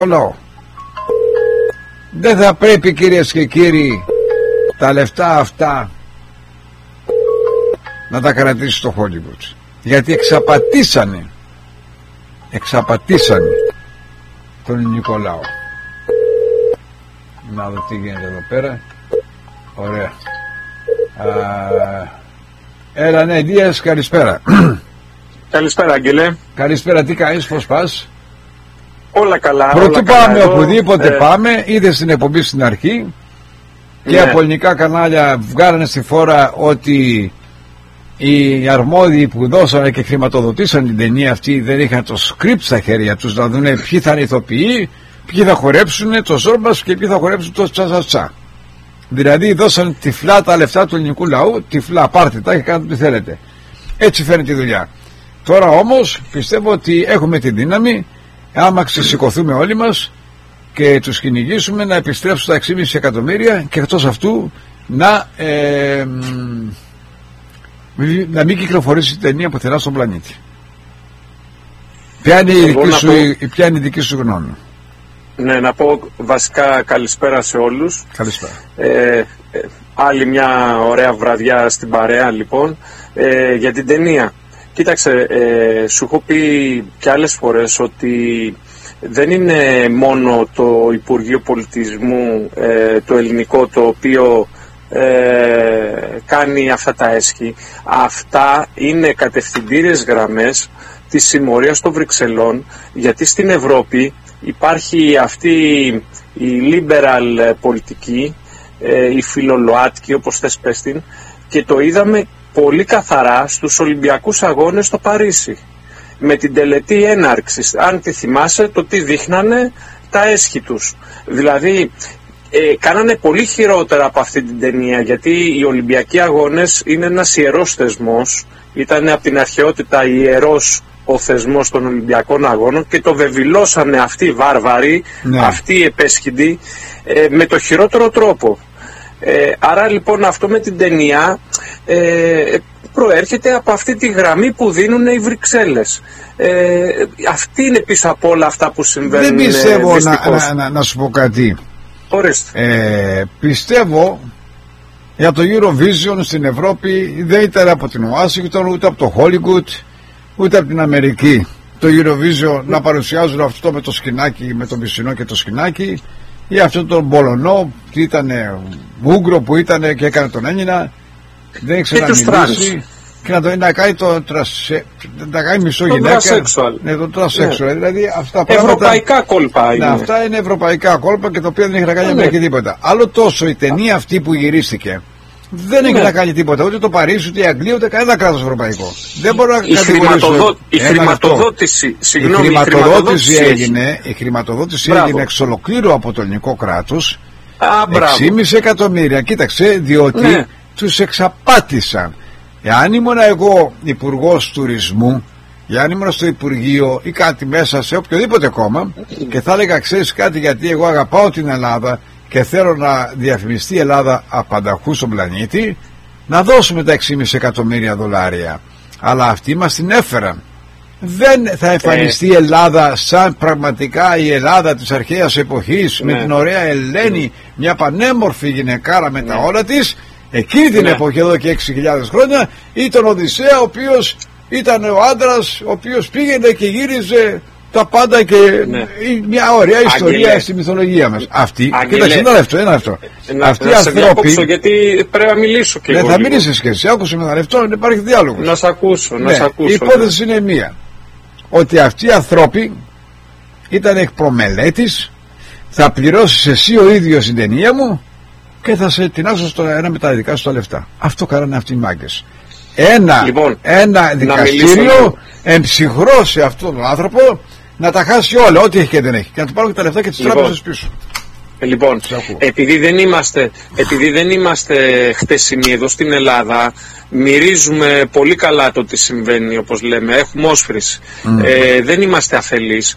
λαό. Δεν θα πρέπει, κυρίες και κύριοι, τα λεφτά αυτά να τα κρατήσει στο Hollywood, γιατί εξαπατήσανε τον ελληνικό λαό. Να δω τι γίνεται εδώ πέρα. Ωραία. Έλα, ναι, Δίας, καλησπέρα. Καλησπέρα, Άγγελε. Καλησπέρα, τι κάνεις, πώς πας? Όλα καλά. Πρωτού πάμε οπουδήποτε πάμε, είδε στην εκπομπή στην αρχή και από ελληνικά κανάλια βγάλανε στη φόρα ότι οι αρμόδιοι που δώσανε και χρηματοδοτήσαν την ταινία αυτή δεν είχαν το σκριπτ στα χέρια τους να δουν ποιοι θα είναι ηθοποιοί, ποιοι θα χορέψουν το Ζόρμπας και ποιοι θα χορέψουν το τσατσατσά. Δηλαδή δώσαν τυφλά τα λεφτά του ελληνικού λαού, τυφλά, πάρτε τα και κάντε τι θέλετε. Έτσι φαίνεται η δουλειά. Τώρα όμως πιστεύω ότι έχουμε τη δύναμη, άμα ξεσηκωθούμε όλοι μας και τους κυνηγήσουμε, να επιστρέψουν τα 6,5 εκατομμύρια και εκτός αυτού να μην κυκλοφορήσει την ταινία πουθενά στον πλανήτη. Ποια είναι η δική σου γνώμη? Ναι, να πω βασικά καλησπέρα σε όλους. Καλησπέρα. Άλλη μια ωραία βραδιά στην παρέα, λοιπόν, για την ταινία. Κοίταξε, σου έχω πει και άλλες φορές ότι δεν είναι μόνο το Υπουργείο Πολιτισμού το ελληνικό το οποίο κάνει αυτά τα έσχη. Αυτά είναι κατευθυντήριες γραμμές της συμμορίας των Βρυξελών, γιατί στην Ευρώπη υπάρχει αυτή η liberal πολιτική, η φιλολοάτικη, όπως θες πες την, και το είδαμε πολύ καθαρά στους Ολυμπιακούς Αγώνες στο Παρίσι με την τελετή έναρξης. Αν τη θυμάσαι, το τι δείχνανε τα έσχη τους. Δηλαδή κάνανε πολύ χειρότερα από αυτή την ταινία, γιατί οι Ολυμπιακοί Αγώνες είναι ένας ιερός θεσμός, ήταν από την αρχαιότητα ιερός ο θεσμός των Ολυμπιακών Αγώνων και το βεβηλώσανε αυτοί οι βάρβαροι, αυτοί οι επέσχυντοι, με το χειρότερο τρόπο. Άρα λοιπόν αυτό με την ταινία προέρχεται από αυτή τη γραμμή που δίνουν οι Βρυξέλλες. Αυτή είναι πίσω από όλα αυτά που συμβαίνουν. Δεν πιστεύω να σου πω κάτι. Πιστεύω για το Eurovision στην Ευρώπη δεν ήταν από την Ουάσιγκτον, ούτε από το Hollywood, ούτε από την Αμερική. Το Eurovision να παρουσιάζουν αυτό με το σκηνάκι, με το πισινό και το σκηνάκι, ή αυτόν τον Μπολονό που ήταν Ούγκρο που ήταν και έκανε τον Έλληνα, δεν ήξερε να μιλήσει και να κάνει να κάνει μισό γυναίκα, το τρασέξουαλ. Δηλαδή αυτά ευρωπαϊκά κόλπα είναι. Αυτά είναι ευρωπαϊκά κόλπα και το οποίο δεν έχει να κάνει με τίποτα. Άλλο τόσο η ταινία αυτή που γυρίστηκε δεν έχει να κάνει τίποτα, ούτε το Παρίσι, ούτε η Αγγλία, ούτε κανένα κράτος ευρωπαϊκό. Δεν μπορώ να κατηγορήσω. Η χρηματοδότηση έγινε εξ ολοκλήρου από το ελληνικό κράτος. 6,5 εκατομμύρια. Κοίταξε, διότι τους εξαπάτησαν. Εάν ήμουν εγώ υπουργός τουρισμού, εάν ήμουν στο Υπουργείο ή κάτι μέσα σε οποιοδήποτε κόμμα και θα έλεγα, ξέρεις κάτι, γιατί εγώ αγαπάω την Ελλάδα και θέλω να διαφημιστεί η Ελλάδα απανταχού στον πλανήτη, να δώσουμε τα 6,5 εκατομμύρια δολάρια. Αλλά αυτοί μας την έφεραν. Δεν θα εμφανιστεί η Ελλάδα σαν πραγματικά η Ελλάδα της αρχαίας εποχής, με την ωραία Ελένη, μια πανέμορφη γυναικάρα με τα όλα της. Εκείνη την εποχή, εδώ και 6.000 χρόνια, ήταν ο Οδυσσέα, ο οποίος ήταν ο άντρας, ο οποίος πήγαινε και γύριζε τα πάντα και μια ωραία ιστορία στη μυθολογία μας. Αυτή, κοίταξε, ένα λεπτό. Αυτοί οι άνθρωποι. Γιατί πρέπει να μιλήσω και εγώ. Δεν θα μιλήσεις και εσύ, άκουσε με ένα λεπτό, δεν υπάρχει διάλογος. Να σ' ακούσω, Η υπόθεση είναι μία. Ότι αυτοί οι άνθρωποι ήταν εκ προμελέτης, θα πληρώσεις εσύ ο ίδιος την ταινία μου και θα σε τεινάσω στο ένα με τα δικά σου τα λεφτά. Αυτό κάνανε αυτοί οι μάγκες. Ένα δικαστήριο εμψυχρώσει αυτόν τον άνθρωπο να τα χάσει όλα, ό,τι έχει και δεν έχει, και να του πάρουν και τα λεφτά και τις τράπεζες πίσω. Λοιπόν, επειδή δεν είμαστε χτεσινοί εδώ στην Ελλάδα, μυρίζουμε πολύ καλά το τι συμβαίνει, όπως λέμε, έχουμε όσφρηση. Δεν είμαστε αφελείς.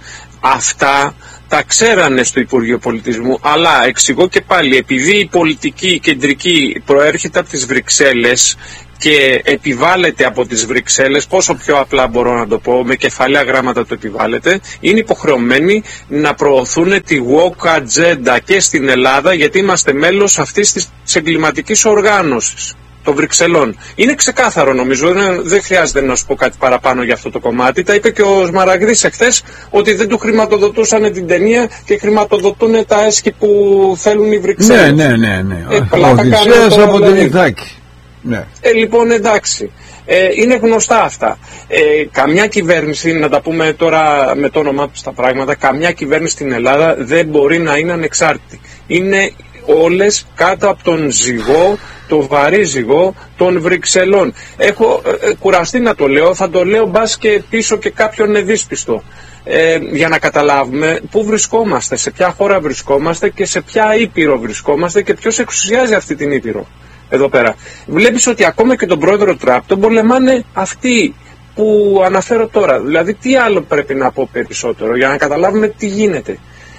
Αυτά τα ξέρανε στο Υπουργείο Πολιτισμού, αλλά εξηγώ και πάλι, επειδή η πολιτική κεντρική προέρχεται από τις Βρυξέλλες και επιβάλλεται από τις Βρυξέλλες, πόσο πιο απλά μπορώ να το πω, με κεφαλαία γράμματα το επιβάλλεται, είναι υποχρεωμένοι να προωθούν τη woke agenda και στην Ελλάδα, γιατί είμαστε μέλος αυτής της εγκληματικής οργάνωσης των Βρυξελών. Είναι ξεκάθαρο, νομίζω, δεν χρειάζεται να σου πω κάτι παραπάνω για αυτό το κομμάτι. Τα είπε και ο Σμαραγδής εχθές, ότι δεν του χρηματοδοτούσαν την ταινία και χρηματοδοτούν τα έσχη που θέλουν οι Βρυξέλλες. Ναι. Οδυσσέας από την Ιθάκη. Ναι. Λοιπόν, εντάξει. Είναι γνωστά αυτά. Καμιά κυβέρνηση, να τα πούμε τώρα με το όνομά του τα πράγματα, καμιά κυβέρνηση στην Ελλάδα δεν μπορεί να είναι ανεξάρτητη. Είναι όλες κάτω από τον ζυγό, το βαρύ ζυγό των Βρυξελών. Έχω κουραστεί να το λέω, θα το λέω μπας και πίσω και κάποιον εδίσπιστο. Για να καταλάβουμε πού βρισκόμαστε, σε ποια χώρα βρισκόμαστε και σε ποια ήπειρο βρισκόμαστε και ποιος εξουσιάζει αυτή την ήπειρο. Εδώ πέρα. Βλέπεις ότι ακόμα και τον πρόεδρο Τραμπ τον πολεμάνε αυτοί που αναφέρω τώρα. Δηλαδή τι άλλο πρέπει να πω περισσότερο για να καταλάβουμε τι γίνεται.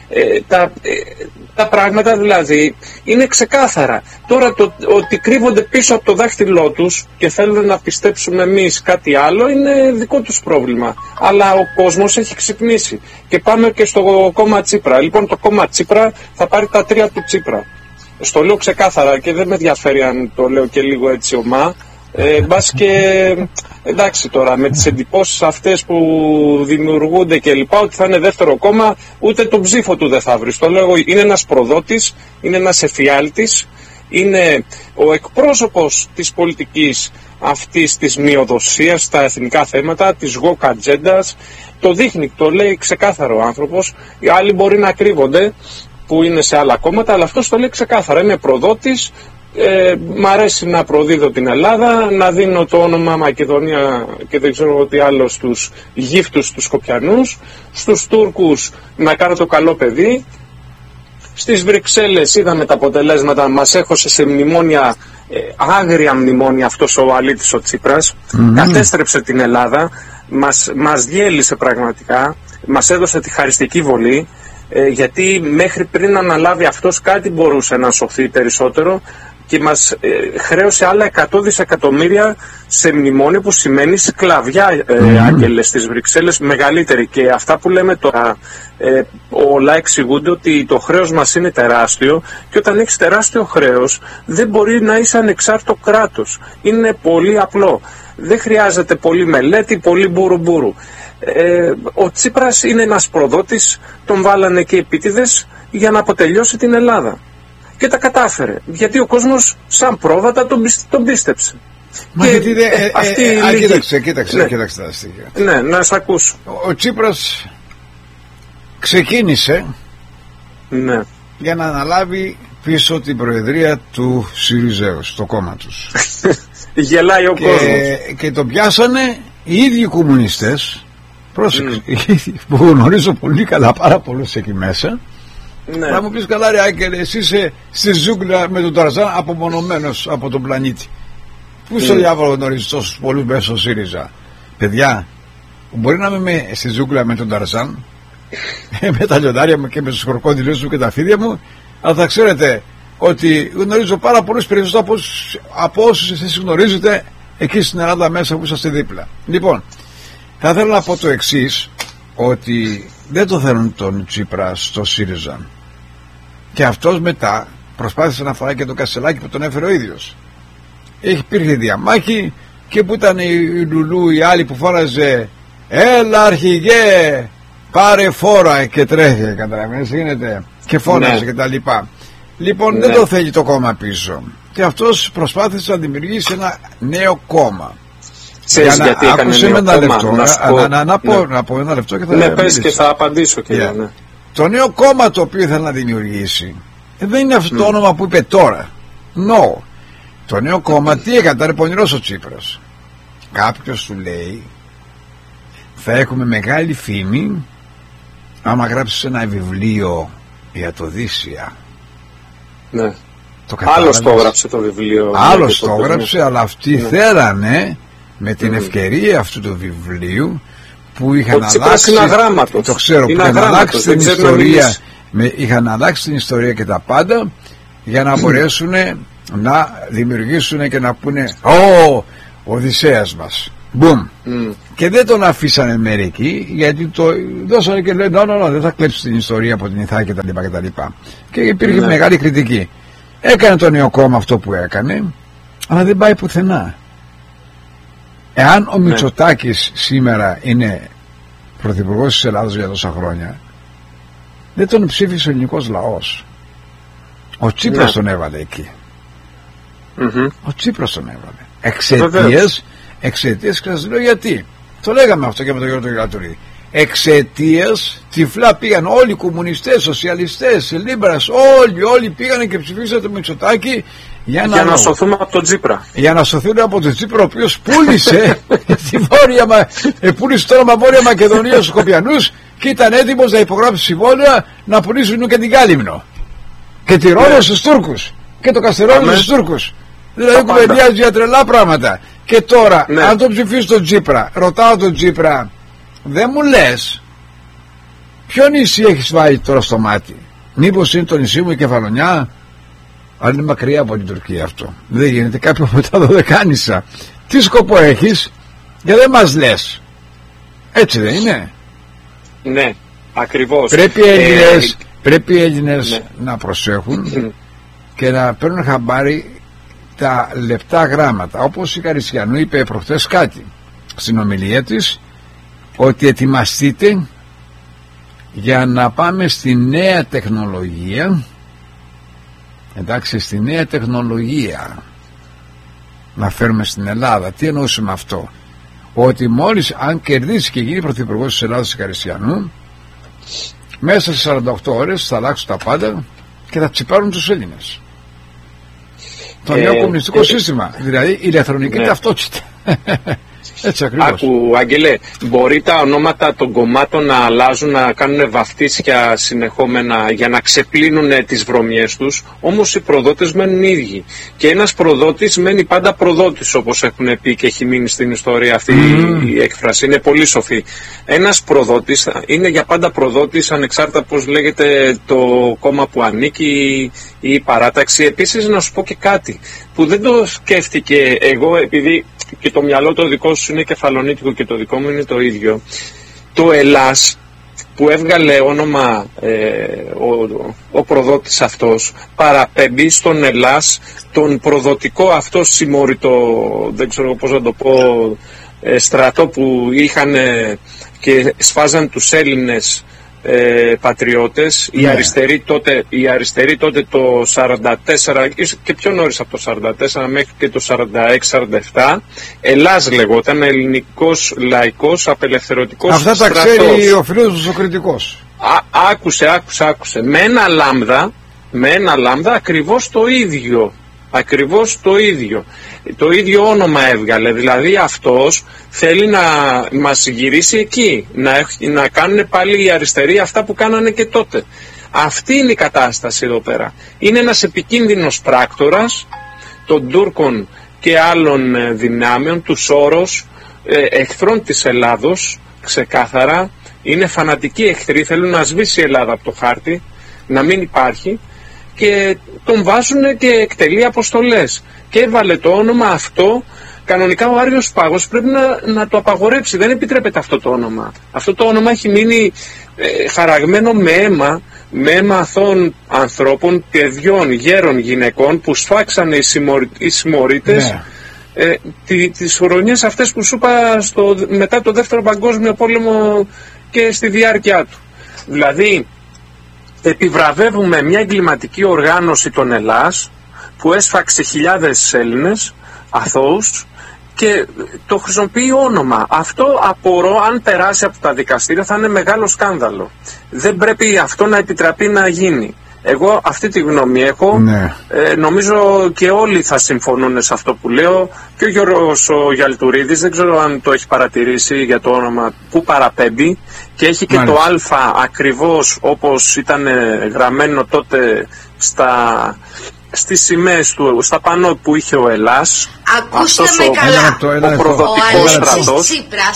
Τα πράγματα δηλαδή είναι ξεκάθαρα. Τώρα ότι κρύβονται πίσω από το δάχτυλό τους και θέλουν να πιστέψουμε εμείς κάτι άλλο είναι δικό τους πρόβλημα. Αλλά ο κόσμος έχει ξυπνήσει. Και πάμε και στο κόμμα Τσίπρα. Λοιπόν, το κόμμα Τσίπρα θα πάρει τα 3 του Τσίπρα. Στο λέω ξεκάθαρα και δεν με ενδιαφέρει αν το λέω και λίγο έτσι ομά. Μπας και εντάξει τώρα με τις εντυπώσεις αυτές που δημιουργούνται και λοιπά, ότι θα είναι δεύτερο κόμμα, ούτε τον ψήφο του δεν θα βρει. Το λέω, είναι ένας προδότης, είναι ένας εφιάλτης, είναι ο εκπρόσωπος της πολιτικής αυτής της μειοδοσίας στα εθνικά θέματα, της woke ατζέντας. Το δείχνει, το λέει ξεκάθαρο ο άνθρωπος. Οι άλλοι μπορεί να κρύβονται που είναι σε άλλα κόμματα, αλλά αυτός το λέει ξεκάθαρα. Είναι προδότης. Μ' αρέσει να προδίδω την Ελλάδα, να δίνω το όνομα Μακεδονία και δεν ξέρω τι άλλο στους γύφτους τους Σκοπιανούς, στους Τούρκους να κάνω το καλό παιδί. Στις Βρυξέλλες είδαμε τα αποτελέσματα, μας έχωσε σε μνημόνια, άγρια μνημόνια αυτός ο αλήτης ο Τσίπρας, κατέστρεψε την Ελλάδα, μας διέλυσε πραγματικά, μας έδωσε τη χαριστική βολή, γιατί μέχρι πριν αναλάβει αυτός κάτι μπορούσε να σωθεί περισσότερο και μας χρέωσε άλλα 100 δισεκατομμύρια σε μνημόνιο, που σημαίνει σκλαβιά, άγγελες, στις Βρυξέλλες μεγαλύτερη. Και αυτά που λέμε τώρα όλα εξηγούνται ότι το χρέος μας είναι τεράστιο, και όταν έχεις τεράστιο χρέος δεν μπορεί να είσαι ανεξάρτητο κράτος. Είναι πολύ απλό. Δεν χρειάζεται πολύ μελέτη, πολύ μπουρουμπουρου. Ο Τσίπρας είναι ένας προδότης, τον βάλανε και επίτηδες για να αποτελειώσει την Ελλάδα. Και τα κατάφερε, γιατί ο κόσμος σαν πρόβατα τον πίστεψε. Μα γιατί κοίταξε τα στοιχεία. Ναι, να σας ακούσω. Ο Τσίπρας ξεκίνησε για να αναλάβει πίσω την προεδρία του ΣΥΡΙΖΑ, το κόμμα τους. Γελάει ο κόσμος. Και το πιάσανε οι ίδιοι κομμουνιστές, πρόσεξε, που γνωρίζω πολύ καλά, πάρα πολλούς εκεί μέσα. Ναι. Θα μου πεις, καλά ρε Άγγελε, εσύ είσαι στη ζούγκλα με τον Ταρζάν, απομονωμένος από τον πλανήτη. Πού στο διάβολο γνωρίζεις τόσους πολλούς μέσα στο ΣΥΡΙΖΑ? Παιδιά, μπορεί να είμαι στη ζούγκλα με τον Ταρζάν, με τα λιοντάρια μου και με τους κροκόδιλους μου και τα φίδια μου, αλλά θα ξέρετε ότι γνωρίζω πάρα πολλούς περισσότερους από όσους εσείς γνωρίζετε εκεί στην Ελλάδα μέσα που είσαστε δίπλα. Λοιπόν, θα θέλω να πω το εξής, ότι δεν το θέλουν τον Τσίπρα στο ΣΥΡΙΖΑ, και αυτός μετά προσπάθησε να φάει και το Κασελάκι που τον έφερε ο ίδιος. Υπήρχε διαμάχη, και που ήταν η Λουλού, οι άλλοι που φώναζε «Έλα αρχηγέ, πάρε φόρα» και τρέχει, καταλαβαίνεις, γίνεται, και φώναζε και τα λοιπά. Λοιπόν, δεν το θέλει το κόμμα πίσω, και αυτός προσπάθησε να δημιουργήσει ένα νέο κόμμα. Ξέρεις γιατί έκανε νέο κόμμα? Να πω ένα λεπτό και θα πες και θα απαντήσω και Το νέο κόμμα το οποίο ήθελε να δημιουργήσει δεν είναι αυτό το όνομα που είπε τώρα. No. Το νέο κόμμα τι έκανε? Ήταν πονηρός ο Τσίπρας. Κάποιος του λέει, θα έχουμε μεγάλη φήμη άμα γράψεις ένα βιβλίο για το Δύσσια. Ναι. Άλλος το έγραψε το βιβλίο. Άλλος το έγραψε, αλλά αυτοί θέλανε με την ευκαιρία αυτού του βιβλίου που είχαν αλλάξει. Είναι αγράμματος. Το ξέρω, που είχαν αλλάξει την ιστορία. Είχαν αλλάξει την ιστορία και τα πάντα για να μπορέσουν να δημιουργήσουν και να πούνε ο Οδυσσέας μας. Μπουμ. Και δεν τον αφήσανε μερικοί, γιατί το δώσανε και λένε δεν θα κλέψει την ιστορία από την Ιθάκη κτλ. Και υπήρχε μεγάλη κριτική. Έκανε το νέο κόμμα αυτό που έκανε, αλλά δεν πάει πουθενά. Εάν ο Μητσοτάκης σήμερα είναι πρωθυπουργός της Ελλάδος για τόσα χρόνια, δεν τον ψήφισε ο ελληνικός λαός. Ο Τσίπρας τον έβαλε εκεί. Ο Τσίπρας τον έβαλε. Εξαιτίας και σας λέω γιατί. Το λέγαμε αυτό και με τον Γιώργο Γερατουρή. Εξαιτίας τυφλά πήγαν όλοι οι κομμουνιστές, σοσιαλιστές, λίμπερας, όλοι πήγαν και ψηφίσαν το Μητσοτάκη για να σωθούμε από τον Τσίπρα. Για να σωθούν από τον Τσίπρα, ο οποίος πούλησε πούλησε τώρα Βόρεια Μακεδονία στους Σκοπιανούς και ήταν έτοιμος να υπογράψει συμβόλαια να πουλήσουν και την Κάλυμνο και τη Ρόδο στους Τούρκους και το Καστερόνι στους Τούρκους. Δηλαδή κουβεντιάζει για τρελά πράγματα. Και τώρα, αν τον ψηφίσει τον Τσίπρα, ρωτάω τον Τσίπρα, δεν μου λες ποιο νησί έχεις βάλει τώρα στο μάτι? Μήπως είναι το νησί μου η Κεφαλονιά? Αλλά είναι μακριά από την Τουρκία αυτό. Δεν γίνεται, κάποιο μετά Δωδεκάνησα. Τι σκοπό έχεις? Και δεν μας λες. Έτσι δεν είναι? Ναι, ακριβώς. Πρέπει οι Έλληνες να προσέχουν και να παίρνουν χαμπάρι τα λεπτά γράμματα. Όπως η Καρισιανού είπε προχθές κάτι στην ομιλία της, ότι ετοιμαστείτε για να πάμε στη νέα τεχνολογία. Εντάξει, στη νέα τεχνολογία να φέρουμε στην Ελλάδα. Τι εννοούσε με αυτό? Ότι μόλις αν κερδίσει και γίνει πρωθυπουργός της Ελλάδας η Καρισιανού, μέσα σε 48 ώρες θα αλλάξουν τα πάντα και θα τσιπάρουν τους Έλληνες. Το νέο κομμουνιστικό σύστημα, δηλαδή η ηλεκτρονική ταυτότητα. Έτσι ακριβώς. Άκου, Άγγελε, μπορεί τα ονόματα των κομμάτων να αλλάζουν, να κάνουν βαφτίσια συνεχόμενα για να ξεπλύνουν τις βρωμιές τους, όμως οι προδότες μένουν οι ίδιοι. Και ένας προδότης μένει πάντα προδότης, όπως έχουν πει και έχει μείνει στην ιστορία αυτή η έκφραση. Είναι πολύ σοφή. Ένας προδότης είναι για πάντα προδότης, ανεξάρτητα πώς λέγεται το κόμμα που ανήκει ή η παράταξη. Επίσης, να σου πω και κάτι που δεν το σκέφτηκε εγώ, επειδή και το μυαλό το δικό σου είναι κεφαλονίτικο και το δικό μου είναι το ίδιο. Το Ελλάς που έβγαλε όνομα ο προδότης αυτός παραπέμπει στον Ελλάς τον προδοτικό αυτό συμμόριτο, δεν ξέρω πώς να το πω, στρατό που είχαν και σφάζαν τους Έλληνες πατριώτες, οι αριστεροί τότε το 44 και πιο νωρίς από το 44 μέχρι και το 46-47, Ελλάς λεγόταν, ελληνικός λαϊκός απελευθερωτικός στρατός. Αυτά τα ξέρει ο φίλος ο κριτικός. Άκουσε. Με ένα λάμδα ακριβώς το ίδιο. Το ίδιο όνομα έβγαλε, δηλαδή αυτός θέλει να μας γυρίσει εκεί, να κάνουν πάλι οι αριστεροί αυτά που κάνανε και τότε. Αυτή είναι η κατάσταση εδώ πέρα. Είναι ένας επικίνδυνος πράκτορας των Τούρκων και άλλων δυνάμεων, του Σόρος, εχθρών της Ελλάδος, ξεκάθαρα. Είναι φανατικοί εχθροί, θέλουν να σβήσει η Ελλάδα από το χάρτη, να μην υπάρχει, και τον βάζουν και εκτελεί αποστολές. Και αίβαλε το όνομα αυτό. Κανονικά ο Άριος Πάγος πρέπει να το απαγορέψει. Δεν επιτρέπεται αυτό το όνομα. Αυτό το όνομα έχει μείνει χαραγμένο με αίμα αθώων ανθρώπων, παιδιών, γέρων, γυναικών που σφάξαν οι συμμορίτες τις χρονιές αυτές που σου είπα μετά το Δεύτερο Παγκόσμιο Πόλεμο και στη διάρκεια του. Δηλαδή επιβραβεύουμε μια εγκληματική οργάνωση των Ελλάς που έσφαξε χιλιάδες Έλληνες αθώους και το χρησιμοποιεί όνομα. Αυτό απορώ, αν περάσει από τα δικαστήρια θα είναι μεγάλο σκάνδαλο. Δεν πρέπει αυτό να επιτραπεί να γίνει. Εγώ αυτή τη γνώμη έχω. Νομίζω και όλοι θα συμφωνούν σε αυτό που λέω. Και ο Γιώργος ο Γιαλτουρίδης, δεν ξέρω αν το έχει παρατηρήσει για το όνομα που παραπέμπει, και έχει και το α ακριβώς όπως ήταν γραμμένο τότε στις σημαίες του, στα πανό που είχε ο Ελλάς. Ακούστε με καλά, ο προδοτικός στρατός. Τσίπρας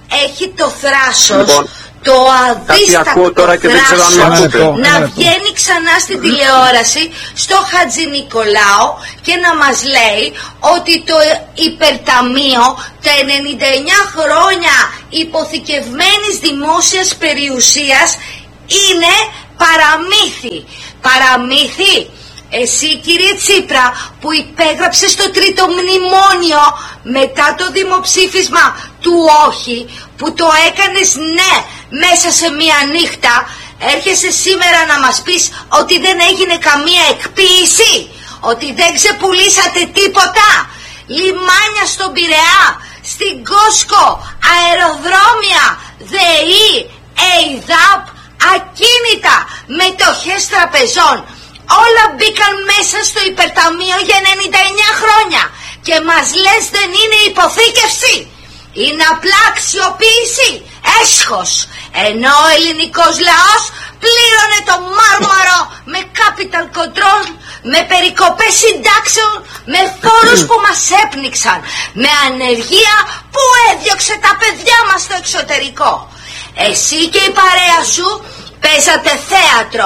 έχει το θράσος, το αδίστακτο θράσος να βγαίνει ξανά στην τηλεόραση στο Χατζη Νικολάου και να μας λέει ότι το υπερταμείο τα 99 χρόνια υποθηκευμένης δημόσιας περιουσίας είναι παραμύθι. Παραμύθι. Εσύ κύριε Τσίπρα που υπέγραψες το τρίτο μνημόνιο μετά το δημοψήφισμα του όχι, που το έκανες ναι μέσα σε μία νύχτα, έρχεσαι σήμερα να μας πεις ότι δεν έγινε καμία εκποίηση, ότι δεν ξεπουλήσατε τίποτα, λιμάνια στον Πειραιά, στην Κόσκο, αεροδρόμια, ΔΕΗ, ΕΙΔΑΠ, ακίνητα, μετοχές τραπεζών. Όλα μπήκαν μέσα στο υπερταμείο για 99 χρόνια και μας λες δεν είναι υποθήκευση. Είναι απλά αξιοποίηση, έσχος. Ενώ ο ελληνικός λαός πλήρωνε το μάρμαρο με capital control, με περικοπές συντάξεων, με φόρους που μας έπνιξαν, με ανεργία που έδιωξε τα παιδιά μας στο εξωτερικό. Εσύ και η παρέα σου παίζατε θέατρο,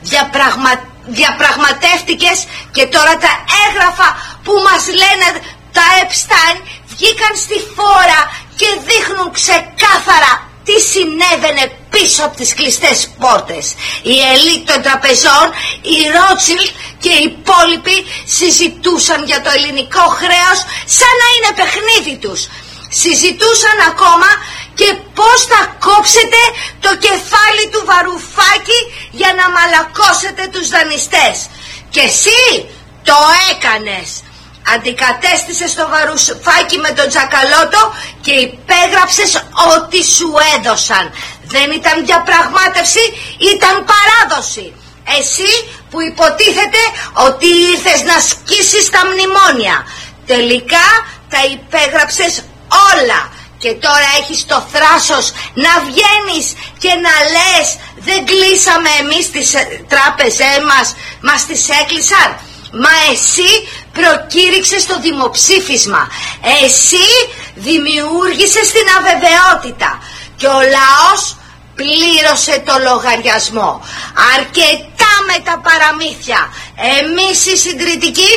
διαπραγματεύτηκες και τώρα τα έγγραφα που μας λένε τα Epstein βγήκαν στη φόρα και δείχνουν ξεκάθαρα τι συνέβαινε πίσω από τις κλειστές πόρτες. Η ελίτ των τραπεζών, οι Rothschild και οι υπόλοιποι συζητούσαν για το ελληνικό χρέος σαν να είναι παιχνίδι τους. Συζητούσαν ακόμα και πώς θα κόψετε το κεφάλι του Βαρουφάκη για να μαλακώσετε τους δανειστές. Και εσύ το έκανες. Αντικατέστησες το Βαρουφάκη με τον Τζακαλώτο και υπέγραψες ό,τι σου έδωσαν. Δεν ήταν διαπραγμάτευση, ήταν παράδοση. Εσύ που υποτίθεται ότι ήρθες να σκίσεις τα μνημόνια, τελικά τα υπέγραψες όλα. Και τώρα έχεις το θράσος να βγαίνεις και να λες δεν κλείσαμε εμείς τις τράπεζές μας τις έκλεισαν. Μα εσύ προκήρυξες το δημοψήφισμα. Εσύ δημιούργησες την αβεβαιότητα και ο λαός πλήρωσε το λογαριασμό. Αρκετά με τα παραμύθια. Εμείς οι συντηρητικοί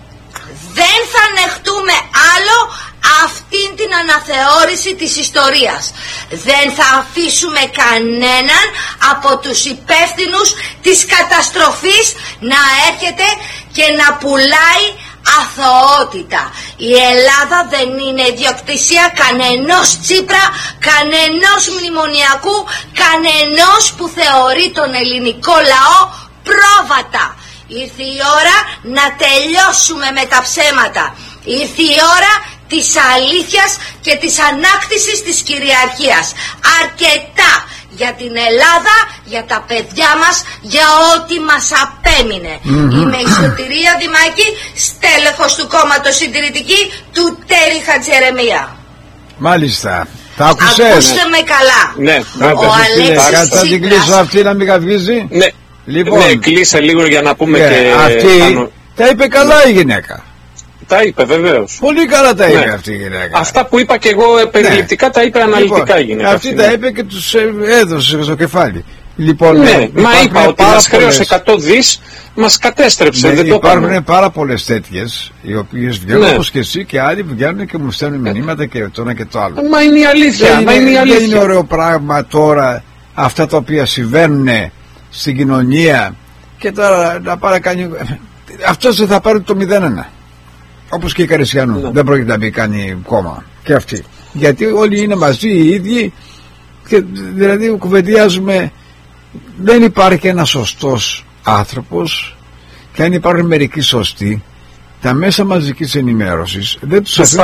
δεν θα ανεχτούμε άλλο αυτήν την αναθεώρηση της ιστορίας. Δεν θα αφήσουμε κανέναν από τους υπεύθυνους της καταστροφής να έρχεται και να πουλάει αθωότητα. Η Ελλάδα δεν είναι ιδιοκτησία κανενός Τσίπρα, κανενός μνημονιακού, κανενός που θεωρεί τον ελληνικό λαό πρόβατα. Ήρθε η ώρα να τελειώσουμε με τα ψέματα. Ήρθε η ώρα της αλήθειας και της ανάκτησης της κυριαρχίας. Αρκετά για την Ελλάδα, για τα παιδιά μας, για ό,τι μας απέμεινε. Είμαι η Σωτηρία Δημάκη, στέλεχος του κόμματος Συντηρητική του Τέρι Χατζιερεμία. Μάλιστα. Τα άκουσες? Ακούστε με καλά. Ναι. Ο Αλέξης θα την κλείσω αυτή να μην καυγίζει. Ναι. Λοιπόν, ναι, κλείσε λίγο για να πούμε και... Αυτή τα είπε καλά η γυναίκα. Τα είπε βεβαίως. Πολύ καλά τα είπε αυτή η γυναίκα. Αυτά που είπα και εγώ περιληπτικά τα είπε αναλυτικά η γυναίκα. Αυτή τα είπε και τους έδωσε στο κεφάλι. Λοιπόν, ναι, μα είπα ότι μας χρέωσε 100 δις, μας κατέστρεψε. Δεν υπάρχουν πάρα πολλές τέτοιες, οι οποίες βγαίνουν όπως και εσύ και άλλοι βγαίνουν και μου στέλνουν μηνύματα και το ένα και το άλλο. Μα είναι η αλήθεια. Δεν είναι ωραίο πράγμα τώρα αυτά τα οποία συμβαίνουν στην κοινωνία και τώρα να πάρει κάνει. Αυτός δεν θα πάρει το 0-1. Όπως και η Καρεσιανού. Δεν πρόκειται να μπει κάνει κόμμα. Και αυτή. Γιατί όλοι είναι μαζί οι ίδιοι και δηλαδή κουβεντιάζουμε. Δεν υπάρχει ένας σωστός άνθρωπος και αν υπάρχουν μερικοί σωστοί, τα μέσα μαζικής ενημέρωσης δεν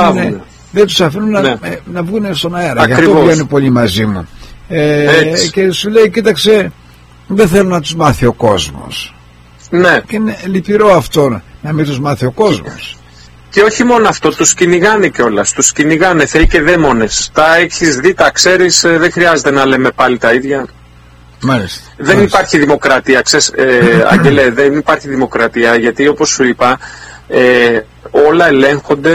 τους αφήνουν να βγουν στον αέρα. Ακριβώς. Γι' αυτό βγαίνουν πολύ μαζί μου. Και σου λέει κοίταξε, δεν θέλω να τους μάθει ο κόσμος. Ναι. Και είναι λυπηρό αυτό να μην τους μάθει ο κόσμος. Και όχι μόνο αυτό, τους κυνηγάνε κιόλας. Τους κυνηγάνε θεοί και δαίμονες. Τα έχεις δει, τα ξέρεις, δεν χρειάζεται να λέμε πάλι τα ίδια. Μάλιστα. Δεν υπάρχει δημοκρατία, Αγγελέ, δεν υπάρχει δημοκρατία γιατί όπως σου είπα όλα ελέγχονται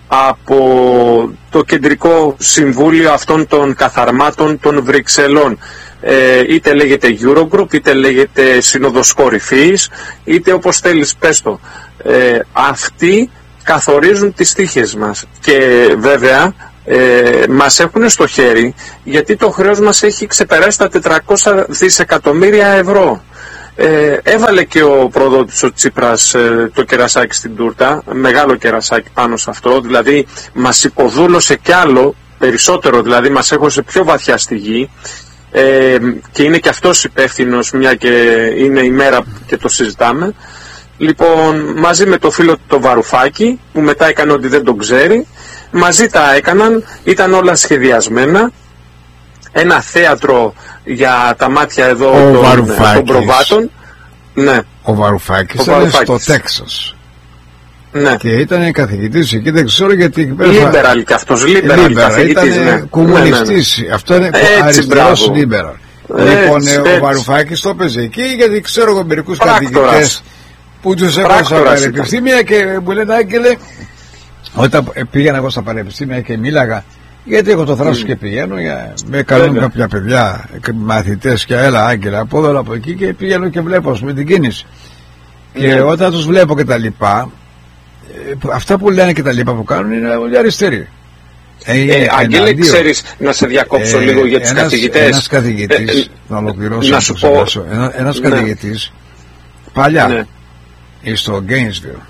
από το Κεντρικό Συμβούλιο αυτών των καθαρμάτων των Βρυξελών. Είτε λέγεται Eurogroup, είτε λέγεται Σύνοδος Κορυφής, είτε όπως θέλεις πες το. Αυτοί καθορίζουν τις τύχες μας και βέβαια μας έχουν στο χέρι, γιατί το χρέος μας έχει ξεπεράσει τα 400 δισεκατομμύρια ευρώ. Έβαλε και ο προδότης ο Τσίπρας το κερασάκι στην τούρτα, μεγάλο κερασάκι πάνω σε αυτό, δηλαδή μας υποδούλωσε κι άλλο περισσότερο, δηλαδή μας έχωσε πιο βαθιά στη γη, και είναι και αυτός υπεύθυνος, μια και είναι η μέρα και το συζητάμε. Λοιπόν, μαζί με το φίλο του το Βαρουφάκη, που μετά έκανε ότι δεν τον ξέρει, μαζί τα έκαναν, ήταν όλα σχεδιασμένα, ένα θέατρο για τα μάτια εδώ των προβάτων. Ναι. Ο Βαρουφάκης ήταν στο Τέξας. Ναι. Και ήταν καθηγητής εκεί, δεν ξέρω γιατί. Λίμπεραλ και αυτός, λίμπεραλ καθηγητής. Ήταν κομμουνιστής. Ναι. Αυτό είναι αριστερός λίμπεραλ. Λοιπόν, ο Βαρουφάκης το έπαιζε εκεί, γιατί ξέρω εγώ μερικούς καθηγητές που τους έχω στα πανεπιστήμια και μου λένε, Άγγελε, όταν πήγαινα εγώ στα πανεπιστήμια και μίλαγα, γιατί έχω το θράσος και πηγαίνω, με καλούν κάποια παιδιά, μαθητές και έλα Άγγελα, από εδώ από εκεί, και πηγαίνω και βλέπω με την κίνηση. Και όταν τους βλέπω και τα λοιπά, αυτά που λένε και τα λοιπά που κάνουν είναι όλοι αριστεροί. Άγγελε, ξέρεις, να σε διακόψω λίγο για τους καθηγητές. Ένας καθηγητής, να ολοκληρώσω, να σου πω, ένας καθηγητής παλιά στο Gainesville,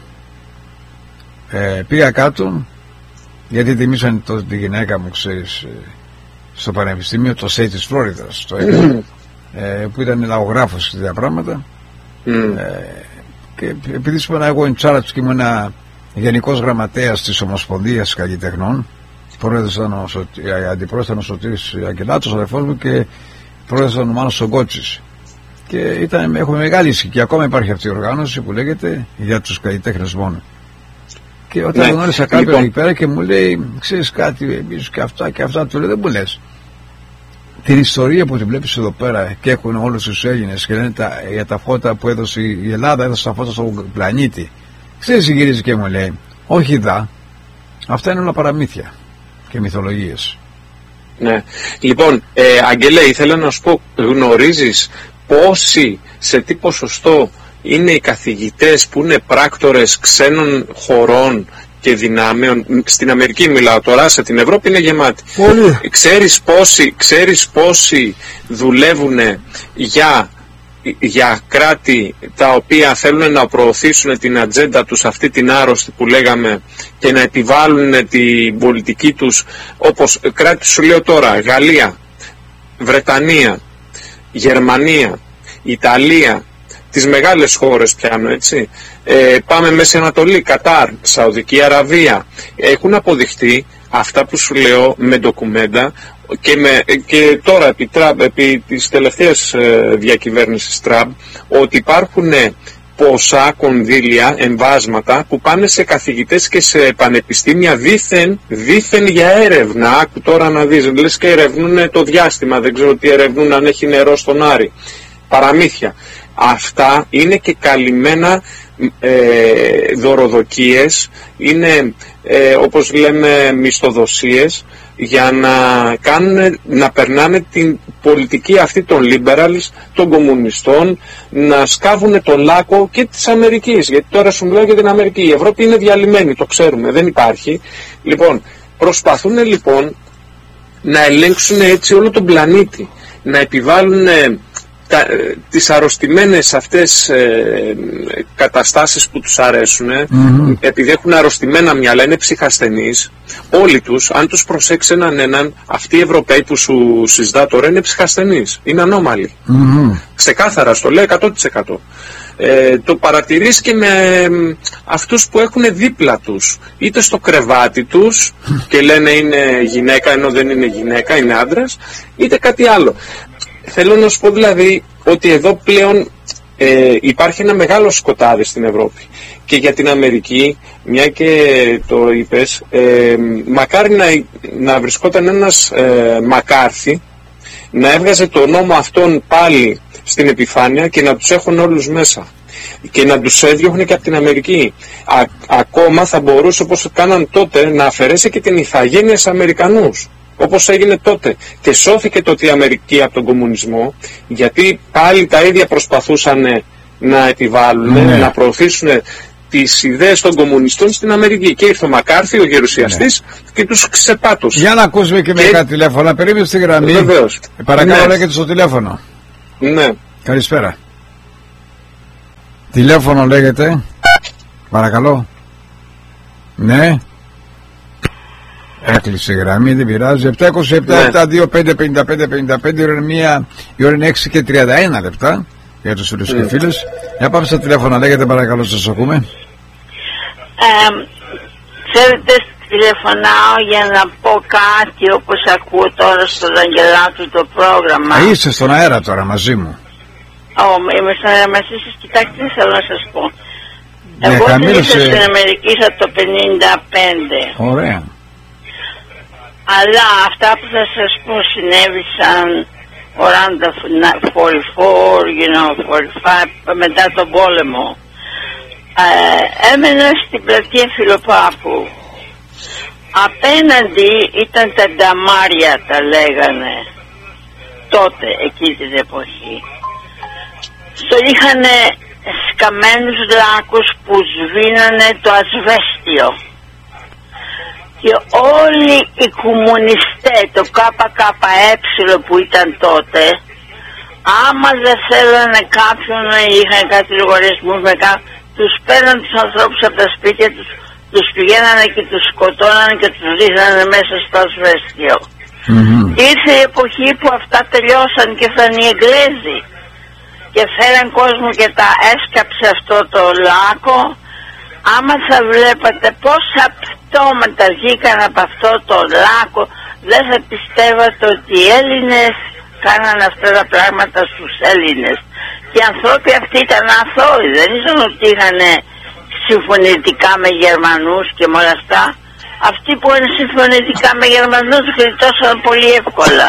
πήγα κάτω γιατί τιμήσαν τη γυναίκα μου, ξέρεις, στο πανεπιστήμιο, το State της Φλόριδας, που ήταν λαογράφος και τέτοια πράγματα, και επειδή σου είπα εγώ in charge και ήμουν γενικός γραμματέας της Ομοσπονδίας Καλλιτεχνών, αντιπρόεδρος ήταν ο Σωτήρης Αγγελάτος, ο αδερφός μου, και πρόεδρος ήταν ο Μάνος Σογκότσης, και έχουμε μεγάλη ισχύ και ακόμα υπάρχει αυτή η οργάνωση που λέγεται για τους καλλιτέχνες μόνο. Και όταν γνώρισα κάποιον εκεί πέρα και μου λέει, ξέρεις κάτι, εμείς και αυτά, του λέει, δεν μου λες την ιστορία που τη βλέπεις εδώ πέρα και έχουν όλους τους Έλληνες και λένε για τα φώτα που έδωσε η Ελλάδα, έδωσε τα φώτα στον πλανήτη. Ξέρεις, γυρίζει και μου λέει, όχι δα, αυτά είναι όλα παραμύθια και μυθολογίες. Ναι. Λοιπόν, Αγγελέ, ήθελα να σου πω, γνωρίζεις πόσοι, σε τι ποσοστό είναι οι καθηγητές που είναι πράκτορες ξένων χωρών και δυνάμεων? Στην Αμερική μιλάω τώρα, σε την Ευρώπη είναι γεμάτη. Ξέρεις πόσοι δουλεύουν για κράτη τα οποία θέλουν να προωθήσουν την ατζέντα τους, αυτή την άρρωστη που λέγαμε, και να επιβάλλουν την πολιτική τους, όπως κράτη σου λέω τώρα, Γαλλία, Βρετανία, Γερμανία, Ιταλία, τις μεγάλες χώρες πιάνω, έτσι, πάμε Μέση Ανατολή, Κατάρ, Σαουδική Αραβία. Έχουν αποδειχτεί αυτά που σου λέω με ντοκουμέντα, και τώρα επί της τελευταίας διακυβέρνησης Τραμπ, ότι υπάρχουν ποσά κονδύλια, εμβάσματα που πάνε σε καθηγητές και σε πανεπιστήμια δήθεν για έρευνα. Άκου τώρα να δεις, λες και ερευνούν το διάστημα, δεν ξέρω τι ερευνούν, αν έχει νερό στον Άρη. Παραμύθια. Αυτά είναι και καλυμμένα δωροδοκίες, είναι όπως λέμε μισθοδοσίες, για να περνάνε την πολιτική αυτή των liberals, των κομμουνιστών, να σκάβουν τον λάκκο και της Αμερικής, γιατί τώρα σου μιλάω για την Αμερική, η Ευρώπη είναι διαλυμένη, το ξέρουμε, δεν υπάρχει. Λοιπόν, προσπαθούν λοιπόν να ελέγξουν έτσι όλο τον πλανήτη, να επιβάλλουν τις αρρωστημένες αυτές καταστάσεις που τους αρέσουν, επειδή έχουν αρρωστημένα μυαλά, είναι ψυχασθενείς όλοι τους. Αν τους προσέξει έναν, αυτοί οι Ευρωπαίοι που σου συζητά τώρα είναι ψυχασθενείς, είναι ανώμαλοι, ξεκάθαρα στο λέω 100%. Το παρατηρείς και με αυτούς που έχουν δίπλα τους, είτε στο κρεβάτι τους και λένε είναι γυναίκα ενώ δεν είναι γυναίκα, είναι άντρας, είτε κάτι άλλο. Θέλω να σου πω δηλαδή ότι εδώ πλέον υπάρχει ένα μεγάλο σκοτάδι στην Ευρώπη, και για την Αμερική, μια και το είπες, μακάρι να βρισκόταν ένας Μακάρθι, να έβγαζε το νόμο αυτόν πάλι στην επιφάνεια και να τους έχουν όλους μέσα και να τους έδιωχνε και από την Αμερική. Ακόμα θα μπορούσε, όπως κάναν τότε, να αφαιρέσει και την ηθαγένεια σε Αμερικανούς, όπως έγινε τότε, και σώθηκε τότε η Αμερική από τον κομμουνισμό, γιατί πάλι τα ίδια προσπαθούσαν να επιβάλλουν, να προωθήσουν τις ιδέες των κομμουνιστών στην Αμερική. Και ήρθε ο Μακάρθι, ο γερουσιαστής, και τους ξεπάτωσε. Για να ακούσουμε και μερικά τηλέφωνα. Περίμενε στη γραμμή. Βεβαίως. Παρακαλώ, λέγεται στο τηλέφωνο. Ναι. Καλησπέρα. Τηλέφωνο λέγεται. Παρακαλώ. Ναι. Έκλεισε η γραμμή, δεν πειράζει. 727-725-55-55. Η ώρα είναι 6 και 31 λεπτά για τους φίλους και φίλες. Για πάμε στα τηλέφωνα, λέγεται, παρακαλώ, σας ακούμε. Ξέρετε, τηλεφωνάω για να πω κάτι, όπως ακούω τώρα στον Αγγελάτου το πρόγραμμα. Είστε στον αέρα τώρα μαζί μου. Είμαι στον αέρα μαζί σας. Κοιτάξτε, τι θέλω να σας πω. Εγώ ήρθα στην Αμερική από το 55. Ωραία. Αλλά αυτά που θα σας πω συνέβησαν around the 44, 45, μετά τον πόλεμο. Έμενα στην πλατεία Φιλοπάπου. Απέναντι ήταν τα νταμάρια, τα λέγανε τότε, εκεί την εποχή. Είχανε σκαμμένους λάκους που σβήνανε το ασβέστιο. Και όλοι οι κομμουνιστές, το ΚΚΕ που ήταν τότε, άμα δεν θέλανε κάποιον να είχαν κάτι λογαριασμούς με τους παίρναν τους ανθρώπους από τα σπίτια τους, τους πηγαίνανε και τους σκοτώνανε και τους ρίχνανε μέσα στο ασβέστιο. Ήρθε η εποχή που αυτά τελειώσαν και ήρθαν οι Εγγλέζοι και φέραν κόσμο και τα έσκαψε αυτό το λάκκο. Άμα θα βλέπατε πόσα πτώματα βγήκαν από αυτό το λάκκο, δεν θα πιστεύατε ότι οι Έλληνες κάναν αυτά τα πράγματα στους Έλληνες. Και οι άνθρωποι αυτοί ήταν αθώοι, δεν ήταν ότι είχαν συμφωνητικά με Γερμανούς και με όλα αυτά. Αυτοί που είναι συμφωνητικά με Γερμανούς γλιτώσαν πολύ εύκολα.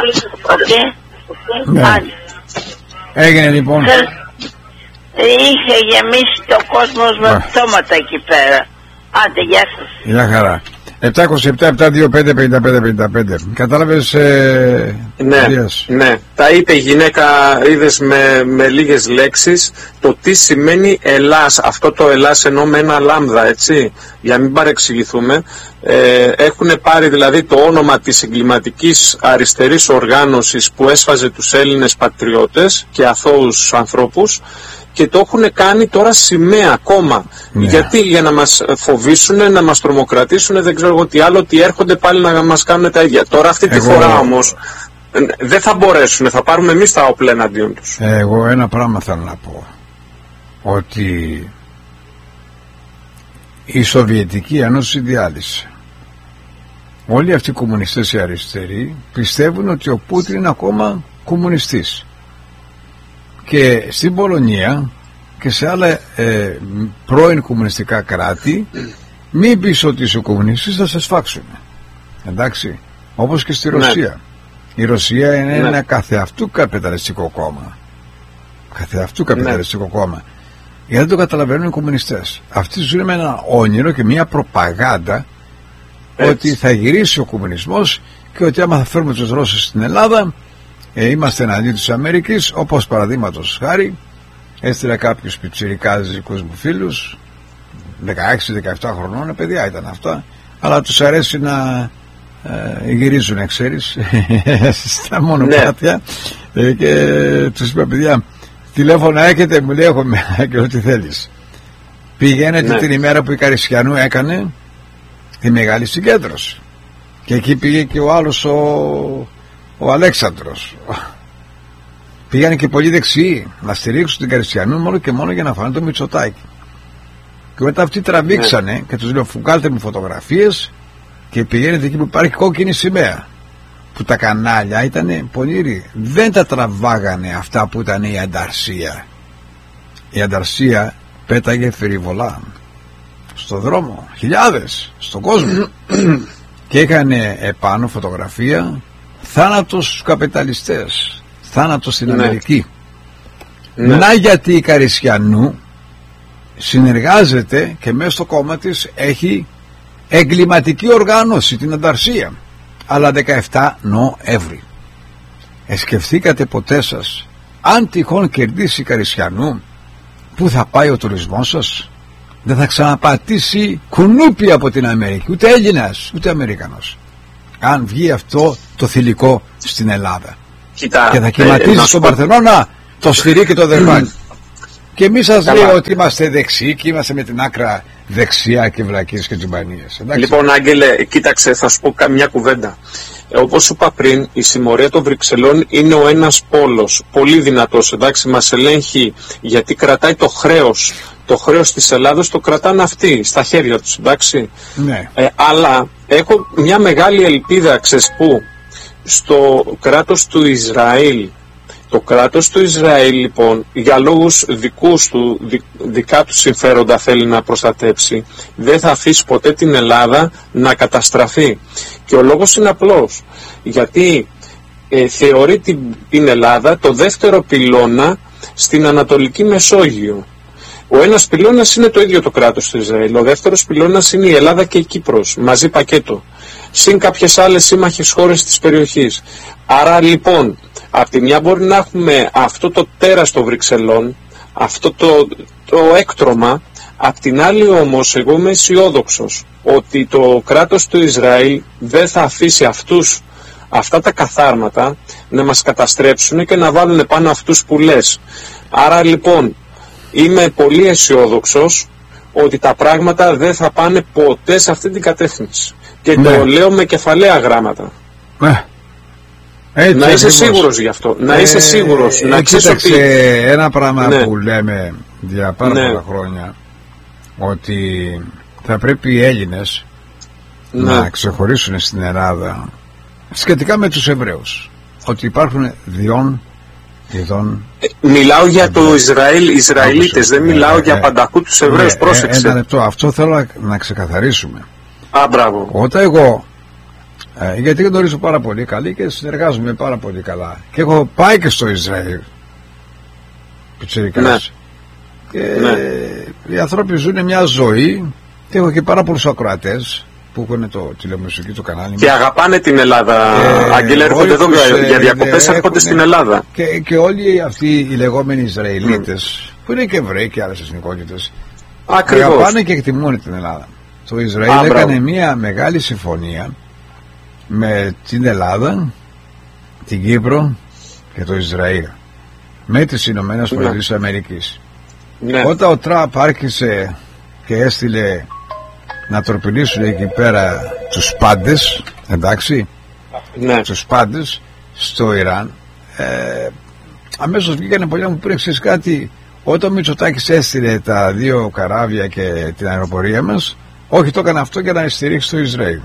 Έγινε λοιπόν. Είχε γεμίσει το κόσμο με πτώματα εκεί πέρα. Άντε, γεια σας. Γεια χαρά. 727-725-55-55. Κατάλαβες, ναι, τα είπε η γυναίκα, είδες, με λίγες λέξεις το τι σημαίνει Ελλάς. Αυτό το Ελλάς εννοώ με ένα λάμδα, έτσι, για να μην παρεξηγηθούμε. Έχουν πάρει δηλαδή το όνομα της εγκληματικής αριστερής οργάνωσης που έσφαζε τους Έλληνες πατριώτες και αθώους ανθρώπους και το έχουν κάνει τώρα σημαία ακόμα. Γιατί? Για να μας φοβήσουν, να μας τρομοκρατήσουν, δεν ξέρω εγώ τι άλλο, ότι έρχονται πάλι να μας κάνουν τα ίδια. Τώρα αυτή τη φορά όμως δεν θα μπορέσουν, θα πάρουμε εμείς τα όπλα εναντίον τους. Εγώ ένα πράγμα θέλω να πω, ότι η Σοβιετική Ένωση διάλυσε. Όλοι αυτοί οι κομμουνιστές οι αριστεροί πιστεύουν ότι ο Πούτιν είναι ακόμα κομμουνιστής. Και στην Πολωνία και σε άλλα πρώην κομμουνιστικά κράτη, μην πεις ότι είσαι κομμουνιστής, θα σε σφάξουν. Εντάξει, όπως και στη Ρωσία. Η Ρωσία είναι ένα καθεαυτού καπιταλιστικό κόμμα. Καθεαυτού καπιταλιστικό κόμμα. Γιατί δεν το καταλαβαίνουν οι κομμουνιστές. Αυτοί ζουν με ένα όνειρο και μια προπαγάνδα ότι θα γυρίσει ο κομμουνισμός και ότι άμα θα φέρουμε τους Ρώσους στην Ελλάδα, είμαστε εναντίον της Αμερικής, όπως παραδείγματος χάρη έστειλα κάποιους πιτσιρικάδες δικούς μου φίλους 16-17 χρονών, παιδιά ήταν αυτά, αλλά τους αρέσει να γυρίζουν, ξέρεις, στα μονοπάτια, και τους είπα, παιδιά, τηλέφωνα έχετε? Μου λέει, έχω και ό,τι θέλεις. Πηγαίνετε την ημέρα που η Καριστιανού έκανε τη μεγάλη συγκέντρωση και εκεί πήγε και ο άλλος ο Αλέξανδρος. Πήγανε και πολύ δεξιοί να στηρίξουν την Καριστιανού μόνο και μόνο για να φάνε το Μητσοτάκη. Και μετά αυτοί τραβήξανε και τους λέω, βγάλτε μου φωτογραφίες και πηγαίνετε εκεί που υπάρχει κόκκινη σημαία, που τα κανάλια ήταν πονήροι, δεν τα τραβάγανε αυτά που ήταν η ανταρσία. Η ανταρσία πέταγε φεριβολά στο δρόμο, χιλιάδες στον κόσμο και έκανε επάνω φωτογραφία θάνατος στους καπιταλιστές, θάνατος στην Αμερική. Να γιατί η Καρισιανού συνεργάζεται και μέσα στο κόμμα της έχει εγκληματική οργάνωση, την Ανταρσία, αλλά 17 Νοέμβρη. Σκεφτήκατε ποτέ σας, αν τυχόν κερδίσει η Καρισιανού, πού θα πάει ο τουρισμός σας? Δεν θα ξαναπατήσει κουνούπι από την Αμερική, ούτε Έλληνας ούτε Αμερικανός, αν βγει αυτό το θηλυκό στην Ελλάδα. Κοίτα, και θα κυματίζει στον Παρθενώνα το σφυρί και το δερβάνι. Και εμείς σας λέει ότι είμαστε δεξιοί και είμαστε με την άκρα δεξιά και βλακίες και τζιμπανίες. Λοιπόν, Άγγελε, κοίταξε, θα σου πω καμιά κουβέντα. Όπως σου είπα πριν, η συμμορία των Βρυξελών είναι ο ένας πόλος, πολύ δυνατός, εντάξει, μας ελέγχει γιατί κρατάει το χρέος. Το χρέος της Ελλάδος το κρατάνε αυτοί στα χέρια τους, εντάξει. Ναι. Αλλά έχω μια μεγάλη ελπίδα, ξέρεις πού, στο κράτος του Ισραήλ. Το κράτος του Ισραήλ, λοιπόν, για λόγους δικά του συμφέροντα θέλει να προστατέψει. Δεν θα αφήσει ποτέ την Ελλάδα να καταστραφεί. Και ο λόγος είναι απλός. Γιατί θεωρεί την Ελλάδα το δεύτερο πυλώνα στην Ανατολική Μεσόγειο. Ο ένας πυλώνας είναι το ίδιο το κράτος του Ισραήλ. Ο δεύτερος πυλώνας είναι η Ελλάδα και η Κύπρος, μαζί πακέτο. Συν κάποιες άλλες σύμμαχες χώρες της περιοχής. Άρα λοιπόν, από τη μια μπορεί να έχουμε αυτό το τέρας των Βρυξελών, αυτό το έκτρωμα, απ' την άλλη όμως εγώ είμαι αισιόδοξος ότι το κράτος του Ισραήλ δεν θα αφήσει αυτά τα καθάρματα να μας καταστρέψουν και να βάλουν πάνω αυτούς που λες. Άρα λοιπόν είμαι πολύ αισιόδοξος ότι τα πράγματα δεν θα πάνε ποτέ σε αυτή την κατεύθυνση. Και το λέω με κεφαλαία γράμματα. Να είσαι σίγουρος γι' αυτό. Να είσαι σίγουρος. Να ξέρεις ότι ένα πράγμα που λέμε για πάρα πολλά χρόνια, ότι θα πρέπει οι Έλληνες να ξεχωρίσουν στην Ελλάδα σχετικά με τους Εβραίους, ότι υπάρχουν διόν ειδών. Μιλάω για το Ισραήλ, Ισραηλίτες, δεν μιλάω για πανταχού τους Εβραίους. Πρόσεξε. Ένα λεπτό, αυτό θέλω να ξεκαθαρίσουμε. Μπράβο. Όταν εγώ, γιατί γνωρίζω πάρα πολύ καλή και συνεργάζομαι πάρα πολύ καλά, και έχω πάει και στο Ισραήλ πιτσιρικάς, και οι άνθρωποι ζουν μια ζωή, και έχω και πάρα πολλούς ακροατές που έχουν το τηλεμουσική του κανάλι και αγαπάνε την Ελλάδα. Αγγέλα, έρχονται εδώ για διακοπές, έρχονται στην Ελλάδα. Και όλοι αυτοί οι λεγόμενοι Ισραηλίτες, που είναι και Εβραίοι και άλλες εθνικότητες, αγαπάνε και εκτιμούν την Ελλάδα. Το Ισραήλ έκανε μια μεγάλη συμφωνία με την Ελλάδα, την Κύπρο και το Ισραήλ, με τις Ηνωμένες Πολιτείες Αμερικής. Όταν ο Τραμπ άρχισε και έστειλε να τροπηλήσουν εκεί πέρα τους πάντες, εντάξει, τους πάντες στο Ιράν, αμέσως βγήκανε πολλοί να μου πήρε, ξέρεις κάτι, όταν ο Μητσοτάκης έστειλε τα 2 καράβια και την αεροπορία μας, όχι, το έκανε αυτό για να στηρίξει το Ισραήλ.